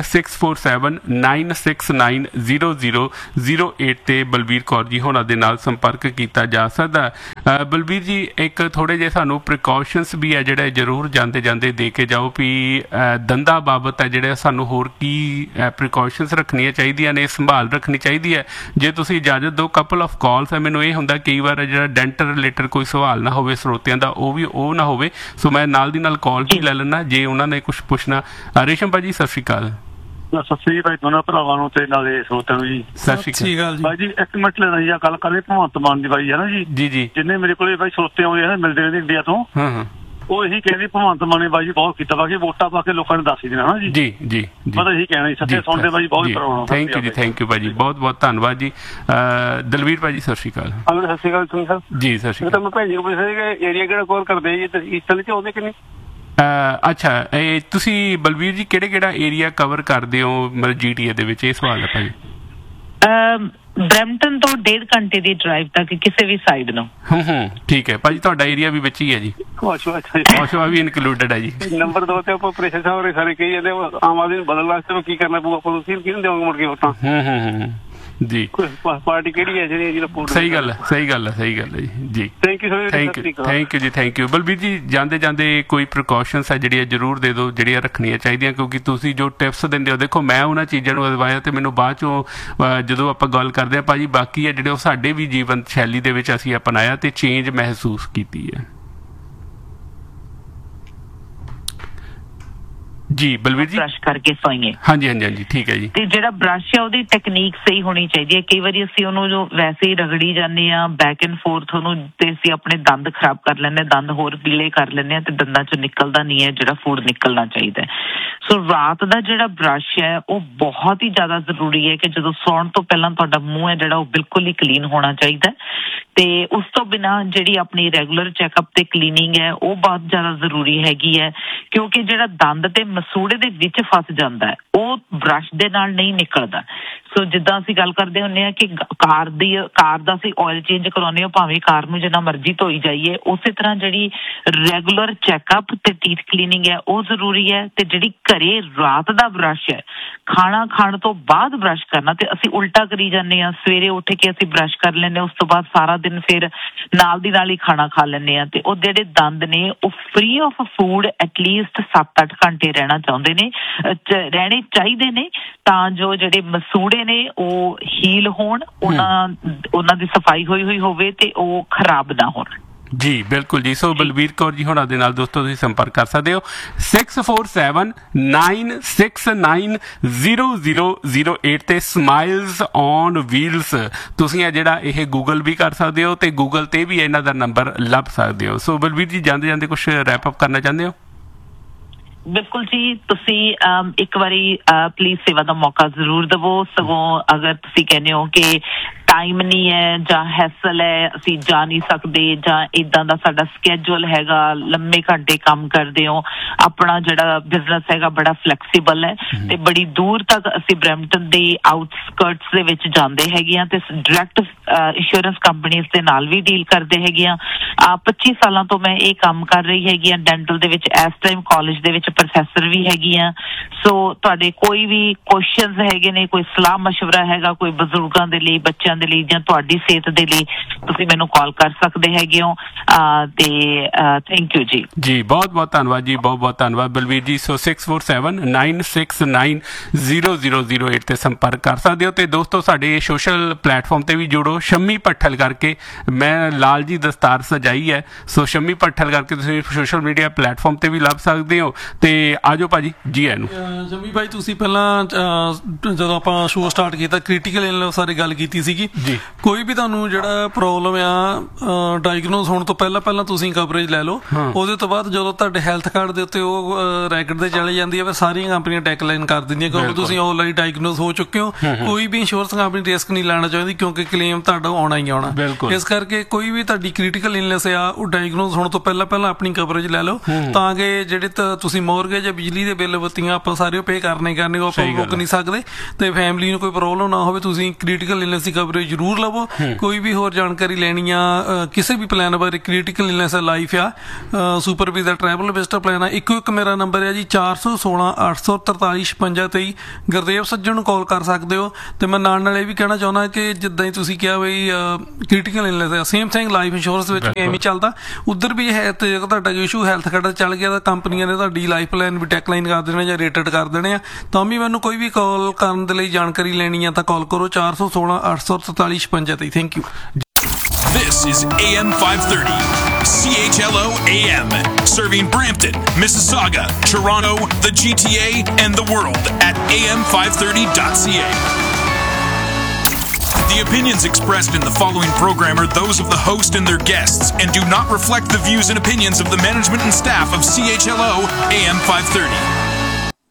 647-969-0008 ਤੇ ਬਲਬੀਰ ਕੌਰ ਜੀ ਹੋਣਾ ਦੇ ਨਾਲ ਸੰਪਰਕ ਕੀਤਾ ਜਾ ਸਕਦਾ। ਬਲਬੀਰ ਜੀ ਇੱਕ ਥੋੜੇ ਜਿਹੇ ਸਾਨੂੰ ਪ੍ਰੀਕਾਸ਼ਨਸ ਵੀ ਹੈ ਜਿਹੜੇ ਜ਼ਰੂਰ ਜਾਂਦੇ ਜਾਂਦੇ ਦੇ ਕੇ ਜਾਓ ਵੀ ਦੰਦਾਂ ਬਾਬਤ ਹੈ ਜਿਹੜੇ ਸਾਨੂੰ ਹੋਰ ਕੀ ਪ੍ਰੀਕਾਸ਼ਨਸ ਰੱਖਣੀਆਂ ਚਾਹੀਦੀਆਂ ਨੇ, ਸੰਭਾਲ ਰੱਖਣੀ ਚਾਹੀਦੀ ਹੈ। ਜੇ ਤੁਸੀਂ ਇਜਾਜ਼ਤ ਦਿਓ ਕਪਲ ਆਫ ਕਾਲਸ ਹੈ, ਮੈਨੂੰ ਇਹ ਹੁੰਦਾ ਕਈ ਵਾਰ ਜਿਹੜਾ ਡੈਂਟਲ ਰਿਲੇਟਡ ਕੋਈ ਸਵਾਲ ਨਾ ਹੋਵੇ ਸਰੋਤਿਆਂ ਦਾ, ਉਹ ਨਾ ਹੋਵੇ, ਸੋ ਮੈਂ ਨਾਲ ਦੀ ਨਾਲ ਕਾਲ ਵੀ ਲੈ ਲੈਣਾ ਜੇ ਉਹਨਾਂ ਨੇ ਕੁਛ ਪੁੱਛਣਾ। ਰੇਸ਼ਮ ਭਾਜੀ ਸਤਿ ਸ਼੍ਰੀ ਅਕਾਲ। ਸਤਿ ਸ਼੍ਰੀ ਅਕਾਲ ਦੋਨਾਂ ਭਰਾਵਾਂ ਨੂੰ ਤੇ ਨਾਲੇ ਸਰੋਤਿਆਂ ਨੂੰ ਜੀ। ਸਤਿ ਸ਼੍ਰੀ ਅਕਾਲ ਬਾਈ ਜੀ। ਇੱਕ ਮਿੰਟ ਲੈਣਾ ਜੀ, ਗੱਲ ਕਰਦੇ ਭਗਵੰਤ ਮਾਨ ਦੀ ਬਾਈ ਹੈ ਨਾ ਜੀ। ਜੀ ਜੀ। ਜਿੰਨੇ ਮੇਰੇ ਕੋਲੇ ਬਾਈ ਸਰੋਤੇ ਆਉਂਦੇ ਆ ਮਿਲਦੇ ਰਹਿੰਦੇ ਇੰਡੀਆ ਤੋਂ, ਉਹ ਇਹੀ ਕਹਿੰਦੇ ਭਗਵੰਤ ਮਾਨ ਨੇ ਬਾਈ ਜੀ ਬਹੁਤ ਕੀਤਾ ਵਾ ਕਿ ਵੋਟਾਂ ਪਾ ਕੇ ਲੋਕਾਂ ਨੂੰ ਦੱਸ ਹੀ ਦੇਣਾ ਨਾ ਜੀ। ਜੀ ਜੀ ਮਤਲਬ ਇਹੀ ਕਹਿਣਾ ਜੀ, ਸੱਚੇ ਸੁਣਦੇ ਬਾਈ ਬਹੁਤ ਪ੍ਰੋਬਲਮ। ਥੈਂਕ ਯੂ ਜੀ, ਥੈਂਕ ਯੂ ਭਾਜੀ, ਬਹੁਤ ਬਹੁਤ ਧੰਨਵਾਦ ਜੀ। ਦਲਵੀਰ ਭਾਜੀ ਸਤਿ ਸ਼੍ਰੀ ਅਕਾਲ। ਸਤਿ ਸ਼੍ਰੀ ਅਕਾਲ ਸਿੰਘ ਸਾਹਿਬ ਜੀ। ਸਤਿ ਸ਼੍ਰੀ ਅਕਾਲ। ਮੈਂ ਭੈਣ ਜੀ ਨੂੰ ਪੁੱਛਿਆ ਕਿ ਏਰੀਆ ਕਿਹੜਾ ਕਵਰ ਕਰਦੇ ਜੀ ਇਸ ਤਰ੍ਹਾਂ ਚ ਆਉਂਦੇ ਕਿ ਨਹੀਂ? ਅੱਛਾ, ਇਹ ਤੁਸੀਂ ਬਲਬੀਰ ਜੀ ਕਿਹੜਾ ਏਰੀਆ ਕਵਰ ਕਰਦੇ ਹੋ ਮਤਲਬ GTA ਦੇ ਵਿੱਚ? ਇਹ ਸਵਾਲ ਹੈ ਭਾਜੀ। ਬਰੈਂਪਟਨ ਤੋਂ 1.5 ਘੰਟੇ ਦੀ ਡਰਾਈਵ ਤੱਕ ਕਿਸੇ ਵੀ ਸਾਈਡ ਨੂੰ। ਠੀਕ ਹੈ ਭਾਜੀ, ਤੁਹਾਡਾ ਏਰੀਆ ਵੀ ਵਿੱਚ ਹੀ ਹੈ ਜੀ? ਔਸ਼ਵਾ ਵੀ ਇਨਕਲੂਡਡ ਹੈ ਜੀ। ਨੰਬਰ 2 ਤੇ ਆਪਾਂ ਪ੍ਰੈਸ਼ਰ ਸਾਹਿਬ ਸਾਰੇ ਕਹੀ ਜਾਂਦੇ ਆਮ ਆਦਮੀ ਨੂੰ ਬਦਲਣ ਵਾਸਤੇ ਕੀ ਕਰਨਾ ਪਊ ਆਪਾਂ ਨੂੰ? ਕਿਹਨੂੰ ਦੇਵਾਂਗੇ ਮੁੜ ਕੇ ਵੋਟਾਂ? ਜੀ ਪਾਰਟੀ ਕਿਹੜੀ ਹੈ ਜਿਹੜੀ? ਸਹੀ ਗੱਲ ਹੈ ਜੀ। ਜੀ ਥੈਂਕ ਯੂ ਜੀ, ਥੈਂਕ ਯੂ। ਬਲਬੀਰ ਜੀ ਜਾਂਦੇ ਜਾਂਦੇ ਕੋਈ ਪ੍ਰੀਕਾਸ਼ਨਸ ਹੈ ਜਿਹੜੀਆਂ ਜ਼ਰੂਰ ਦੇ ਦਿਓ ਜਿਹੜੀਆਂ ਰੱਖਣੀਆਂ ਚਾਹੀਦੀਆਂ, ਕਿਉਂਕਿ ਤੁਸੀਂ ਜੋ ਟਿਪਸ ਦਿੰਦੇ ਹੋ, ਦੇਖੋ ਮੈਂ ਉਹਨਾਂ ਚੀਜ਼ਾਂ ਨੂੰ ਅਜ਼ਮਾਇਆ ਤੇ ਮੈਨੂੰ ਬਾਅਦ ਚੋਂ ਜਦੋਂ ਆਪਾਂ ਗੱਲ ਕਰਦੇ ਹਾਂ ਭਾਜੀ ਬਾਕੀ ਹੈ ਜਿਹੜੇ ਉਹ ਸਾਡੇ ਵੀ ਜੀਵਨ ਸ਼ੈਲੀ ਦੇ ਵਿੱਚ ਅਸੀਂ ਅਪਣਾਇਆ ਤੇ ਚੇਂਜ ਮਹਿਸੂਸ ਕੀਤੀ ਹੈ। ਜੀ ਬਲਵੀਰ ਜੀ। ਬ੍ਰਸ਼ ਕਰਕੇ ਸੋਈਏ। ਹਾਂਜੀ ਠੀਕ ਹੈ ਜੀ। ਤੇ ਜਿਹੜਾ ਬ੍ਰਸ਼ ਹੈ ਉਹਦੀ ਟੈਕਨੀਕ ਸਹੀ ਹੋਣੀ ਚਾਹੀਦੀ ਹੈ। ਕਈ ਵਾਰੀ ਅਸੀਂ ਉਹਨੂੰ ਜੋ ਵੈਸੇ ਹੀ ਰਗੜੀ ਜਾਂਦੇ ਹਾਂ ਬੈਕ ਐਂਡ ਫੋਰਥ ਉਹਨੂੰ, ਤੇ ਅਸੀਂ ਆਪਣੇ ਦੰਦ ਖਰਾਬ ਕਰ ਲੈਂਦੇ ਹਾਂ, ਦੰਦ ਹੋਰ ਪੀਲੇ ਕਰ ਲੈਂਦੇ ਹਾਂ ਤੇ ਦੰਦਾਂ ਚੋਂ ਨਿਕਲਦਾ ਨਹੀਂ ਹੈ ਜਿਹੜਾ ਫੂਡ ਨਿਕਲਣਾ ਚਾਹੀਦਾ। ਸੋ ਰਾਤ ਦਾ ਜਿਹੜਾ ਬ੍ਰਸ਼ ਹੈ ਉਹ ਬਹੁਤ ਹੀ ਜ਼ਿਆਦਾ ਜ਼ਰੂਰੀ ਹੈ ਕਿ ਜਦੋਂ ਸੌਣ ਤੋਂ ਪਹਿਲਾਂ ਤੁਹਾਡਾ ਮੂੰਹ ਹੈ ਜਿਹੜਾ ਉਹ ਬਿਲਕੁਲ ਹੀ ਕਲੀਨ ਹੋਣਾ ਚਾਹੀਦਾ। ਤੇ ਉਸ ਤੋਂ ਬਿਨਾਂ ਜਿਹੜੀ ਆਪਣੀ ਰੈਗੂਲਰ ਚੈੱਕਅਪ ਤੇ ਕਲੀਨਿੰਗ ਹੈ ਉਹ ਬਹੁਤ ਜ਼ਿਆਦਾ ਜ਼ਰੂਰੀ ਹੈਗੀ ਹੈ, ਕਿਉਂਕਿ ਜਿਹੜਾ ਦੰਦ ਤੇ ਮਸੂੜੇ ਦੇ ਵਿੱਚ ਫਸ ਜਾਂਦਾ ਹੈ ਉਹ ਬ੍ਰਸ਼ ਦੇ ਨਾਲ ਨਹੀਂ ਨਿਕਲਦਾ। ਸੋ ਜਿੱਦਾਂ ਅਸੀਂ ਗੱਲ ਕਰਦੇ ਹੁੰਦੇ ਹਾਂ ਕਿ ਕਾਰ ਦਾ ਅਸੀਂ ਆਇਲ ਚੇਂਜ ਕਰਾਉਂਦੇ ਹਾਂ, ਭਾਵੇਂ ਕਾਰ ਨੂੰ ਜਿੰਨਾ ਮਰਜ਼ੀ ਧੋਈ ਜਾਈਏ, ਉਸੇ ਤਰ੍ਹਾਂ ਜਿਹੜੀ ਰੈਗੂਲਰ ਚੈੱਕਅਪ ਤੇ ਟੀਥ ਕਲੀਨਿੰਗ ਹੈ ਉਹ ਜ਼ਰੂਰੀ ਹੈ। ਤੇ ਜਿਹੜੀ ਘਰੇ ਰਾਤ ਦਾ ਬ੍ਰਸ਼ ਹੈ ਖਾਣਾ ਖਾਣ ਤੋਂ ਬਾਅਦ ਬ੍ਰਸ਼ ਕਰਨਾ, ਤੇ ਅਸੀਂ ਉਲਟਾ ਕਰੀ ਜਾਂਦੇ ਹਾਂ, ਸਵੇਰੇ ਉੱਠ ਕੇ ਅਸੀਂ ਬ੍ਰਸ਼ ਕਰ ਲੈਂਦੇ ਹਾਂ, ਉਸ ਤੋਂ ਬਾਅਦ ਸਾਰਾ ਦਿਨ ਫਿਰ ਨਾਲ ਦੀ ਨਾਲ ਹੀ ਖਾਣਾ ਖਾ ਲੈਂਦੇ ਹਾਂ, ਤੇ ਉਹ ਜਿਹੜੇ ਦੰਦ ਨੇ ਉਹ ਫ੍ਰੀ ਆਫ ਫੂਡ ਐਟਲੀਸਟ 7-8 ਘੰਟੇ ਰਹਿਣੇ ਚਾਹੀਦੇ ਨੇ, ਤਾਂ ਜੋ ਜਿਹੜੇ ਮਸੂੜੇ ਨੇ ਉਹ ਹੀਲ ਹੋਣ, ਉਹਨਾਂ ਦੀ ਸਫਾਈ ਹੋਈ ਹੋਵੇ ਤੇ ਉਹ ਖਰਾਬ ਨਾ ਹੋਣ। ਜੀ ਬਿਲਕੁਲ ਜੀ। ਸੋ ਬਲਬੀਰ ਕੌਰ ਜੀ ਹੋਣਾ ਦੇ ਨਾਲ ਦੋਸਤੋ ਤੁਸੀਂ ਸੰਪਰਕ ਕਰ ਸਕਦੇ ਹੋ 647-969-0008 ਤੇ ਸਮਾਈਲਸ ਔਨ ਵੀਲਸ ਤੁਸੀਂ ਜਿਹੜਾ ਇਹ ਗੂਗਲ ਵੀ ਕਰ ਸਕਦੇ ਹੋ ਤੇ ਗੂਗਲ ਤੇ ਵੀ ਇਹਨਾਂ ਦਾ ਨੰਬਰ ਲੱਭ ਸਕਦੇ ਹੋ। ਸੋ ਬਲਬੀਰ ਜੀ ਜਾਂਦੇ ਜਾਂਦੇ ਕੁਝ ਰੈਪ ਅਪ ਕਰਨਾ ਚਾਹੁੰਦੇ ਹੋ? ਬਿਲਕੁਲ ਜੀ, ਤੁਸੀਂ ਇੱਕ ਵਾਰੀ ਪਲੀਜ਼ ਸੇਵਾ ਦਾ ਮੌਕਾ ਜ਼ਰੂਰ ਦੇਵੋ। ਸਗੋਂ ਅਗਰ ਤੁਸੀਂ ਕਹਿੰਦੇ ਹੋ ਕਿ ਟਾਈਮ ਨਹੀਂ ਹੈ ਜਾਂ ਹੈਸਲ ਹੈ, ਅਸੀਂ ਜਾ ਨਹੀਂ ਸਕਦੇ, ਜਾਂ ਇੱਦਾਂ ਦਾ ਸਾਡਾ ਸਕੈਜੂਅਲ ਹੈਗਾ, ਲੰਮੇ ਘੰਟੇ ਕੰਮ ਕਰਦੇ ਹੋ, ਆਪਣਾ ਜਿਹੜਾ ਬਿਜ਼ਨਸ ਹੈਗਾ ਬੜਾ ਫਲੈਕਸੀਬਲ ਹੈ ਤੇ ਬੜੀ ਦੂਰ ਤੱਕ ਅਸੀਂ ਬਰੈਂਪਟਨ ਦੇ ਆਊਟਸਕਰਟਸ ਦੇ ਵਿੱਚ ਜਾਂਦੇ ਹੈਗੇ ਹਾਂ ਤੇ ਡਾਇਰੈਕਟ ਇੰਸ਼ੋਰੈਂਸ ਕੰਪਨੀਜ਼ ਦੇ ਨਾਲ ਵੀ ਡੀਲ ਕਰਦੇ ਹੈਗੇ ਹਾਂ। 25 ਸਾਲਾਂ ਤੋਂ ਮੈਂ ਇਹ ਕੰਮ ਕਰ ਰਹੀ ਹੈਗੀ ਹਾਂ ਡੈਂਟਲ ਦੇ ਵਿੱਚ, ਇਸ ਟਾਈਮ ਕਾਲਜ ਦੇ ਵਿੱਚ ਪ੍ਰੋਫੈਸਰ ਵੀ ਹੈਗੀ ਆ। ਸੋ ਤੁਹਾਡੇ ਕੋਈ ਵੀ ਕੁਐਸਚਨਸ ਹੈਗੇ ਨੇ, ਕੋਈ ਸਲਾਹ ਮਸ਼ਵਰਾ ਹੈਗਾ, ਕੋਈ ਬਜ਼ੁਰਗਾਂ ਦੇ ਲਈ, ਬੱਚਿਆਂ ਦੇ ਲਈ ਜਾਂ ਤੁਹਾਡੀ ਸਿਹਤ ਦੇ ਲਈ, ਤੁਸੀਂ ਮੈਨੂੰ ਕਾਲ ਕਰ ਸਕਦੇ ਹੈਗੇ ਹੋ। ਤੇ ਥੈਂਕ ਯੂ ਜੀ। ਜੀ ਬਹੁਤ ਬਹੁਤ ਧੰਨਵਾਦ ਜੀ, ਬਹੁਤ ਬਹੁਤ ਧੰਨਵਾਦ ਬਲਵੀਰ ਜੀ। ਸੋ 647-969-0008 ਤੇ ਸੰਪਰਕ ਕਰ ਸਕਦੇ ਹੋ। ਤੇ ਦੋਸਤੋ ਸਾਡੇ ਸੋਸ਼ਲ ਪਲੇਟਫਾਰਮ ਤੇ ਵੀ ਜੁੜੋ। ਸ਼ੰਮੀ ਭੱਠਲ ਕਰਕੇ ਮੈਂ ਲਾਲ ਜੀ ਦਸਤਾਰ ਸਜਾਈ ਹੈ, ਸੋ ਸ਼ੰਮੀ ਭੱਠਲ ਕਰਕੇ ਤੁਸੀਂ ਸੋਸ਼ਲ ਮੀਡੀਆ ਪਲੇਟਫਾਰਮ ਤੇ ਵੀ ਲੱਭ ਸਕਦੇ ਹੋ। ਤੇ ਆਜੋ ਭਾਜੀ ਜੀ ਆਇਆਂ ਨੂੰ। ਸ਼ੰਮੀ ਭਾਈ ਤੁਸੀਂ ਪਹਿਲਾਂ ਜਦੋਂ ਆਪਾਂ ਸ਼ੋਅ ਸਟਾਰਟ ਕੀਤਾ ਕ੍ਰਿਟੀਕਲ ਇਲਨੈਸ ਬਾਰੇ ਗੱਲ ਕੀਤੀ ਸੀਗੀ, ਕੋਈ ਵੀ ਤੁਹਾਨੂੰ ਜਿਹੜਾ ਪ੍ਰੋਬਲਮ ਆ ਡਾਇਗਨੋਸ ਹੋਣ ਤੋਂ ਪਹਿਲਾਂ ਤੁਸੀਂ ਕਵਰੇਜ ਲੈ ਲਓ। ਉਹਦੇ ਤੋਂ ਬਾਅਦ ਜਦੋਂ ਤੁਹਾਡੇ ਹੈਲਥ ਕਾਰਡ ਦੇ ਉੱਤੇ ਉਹ ਰੈਕਟ ਤੇ ਚਲੇ ਜਾਂਦੀ ਹੈ, ਫਿਰ ਸਾਰੀਆਂ ਕੰਪਨੀਆਂ ਡੈਕਲਾਈਨ ਕਰ ਦਿੰਦੀਆਂ ਕਿਉਂਕਿ ਤੁਸੀਂ ਆਲਰੇਡੀ ਡਾਇਗਨੋਸ ਹੋ ਚੁੱਕੇ ਹੋ। ਕੋਈ ਵੀ ਇੰਸ਼ੋਰੈਂਸ ਕੰਪਨੀ ਰਿਸਕ ਨਹੀਂ ਲੈਣਾ ਚਾਹੁੰਦੀ ਕਿਉਂਕਿ ਕਲੇਮ ਤੁਹਾਡਾ ਆਉਣਾ ਹੀ ਆਉਣਾ। ਇਸ ਕਰਕੇ ਕੋਈ ਵੀ ਤੁਹਾਡੀ ਕ੍ਰਿਟੀਕਲ ਇਲਨੈਸ ਆ ਉਹ ਡਾਇਗਨੋਸ ਹੋਣ ਤੋਂ ਪਹਿਲਾਂ ਆਪਣੀ ਕਵਰੇਜ ਲੈ ਲਓ, ਤਾਂ ਕਿ ਜਿਹੜੇ ਤੁਸੀਂ ਮੋਰਗੇਜ ਜਾਂ ਬਿਜਲੀ ਦੇ ਬਿੱਲ ਬੱਤੀਆਂ ਆਪਾਂ ਸਾਰੇ ਪੇ ਕਰਨੇ ਉਹ ਆਪਾਂ ਰੁਕ ਨਹੀਂ ਸਕਦੇ, ਤੇ ਫੈਮਿਲੀ ਨੂੰ ਕੋਈ ਪ੍ਰੋਬਲਮ ਨਾ ਹੋਵੇ। ਤੁਸੀਂ ਕ੍ਰਿਟੀਕਲ ਇਲਨੈਸ ਦੀ ਕਵਰੇਜ ਜ਼ਰੂਰ ਲਵੋ। ਕੋਈ ਵੀ ਹੋਰ ਜਾਣਕਾਰੀ ਲੈਣੀ ਆ ਕਿਸੇ ਵੀ ਪਲਾਨ ਬਾਰੇ, ਕ੍ਰਿਟੀਕਲ ਇਲਨੈਸ ਲਾਈਫ ਆ, super visa, travel visitor plan ਆ, ਇੱਕੋ ਇੱਕ ਮੇਰਾ ਨੰਬਰ ਹੈ ਜੀ 416 843 5623। ਗੁਰਦੇਵ ਸੱਜਣ ਨੂੰ ਕਾਲ ਕਰ ਸਕਦੇ ਹੋ। ਤੇ ਮੈਂ ਨਾਲ ਇਹ ਵੀ ਕਹਿਣਾ ਚਾਹੁੰਦਾ ਕਿ ਜਿੱਦਾਂ ਹੀ ਤੁਸੀਂ ਕਿਹਾ ਬਈ ਕ੍ਰਿਟੀਕਲ ਇਲਨੈਸ ਆ, ਸੇਮ ਥਿੰਗ ਲਾਈਫ ਇੰਸ਼ੋਰੈਂਸ ਵਿੱਚ ਵੀ ਐਵੇਂ ਚੱਲਦਾ, ਉੱਧਰ ਵੀ ਹੈ। ਤੇ ਜੇਕਰ ਤੁਹਾਡਾ ਇਸ਼ੂ ਹੈਲਥ ਕਾਰਡ ਚੱਲ ਗਿਆ ਤਾਂ ਕੰਪਨੀਆਂ ਨੇ ਤੁਹਾਡੀ ਲਾਈਫ ਪਲਾਨ ਵੀ ਡੈਕਲਾਈਨ ਕਰ ਦੇਣੇ ਜਾਂ ਰੇਟਡ ਕਰ ਦੇਣੇ ਆ। ਤਾਂ ਵੀ ਮੈਨੂੰ ਕੋਈ ਵੀ ਕਾਲ ਕਰਨ ਦੇ ਲਈ ਜਾਣਕਾਰੀ ਲੈਣੀ ਆ ਤਾਂ ਕਾਲ ਕਰੋ 416 843 5623। Thank you. This is AM 530, CHLO AM, serving Brampton, Mississauga, Toronto, the GTA, and the world at am530.ca. The opinions expressed in the following program are those of the host and their guests and do not reflect the views and opinions of the management and staff of CHLO AM 530.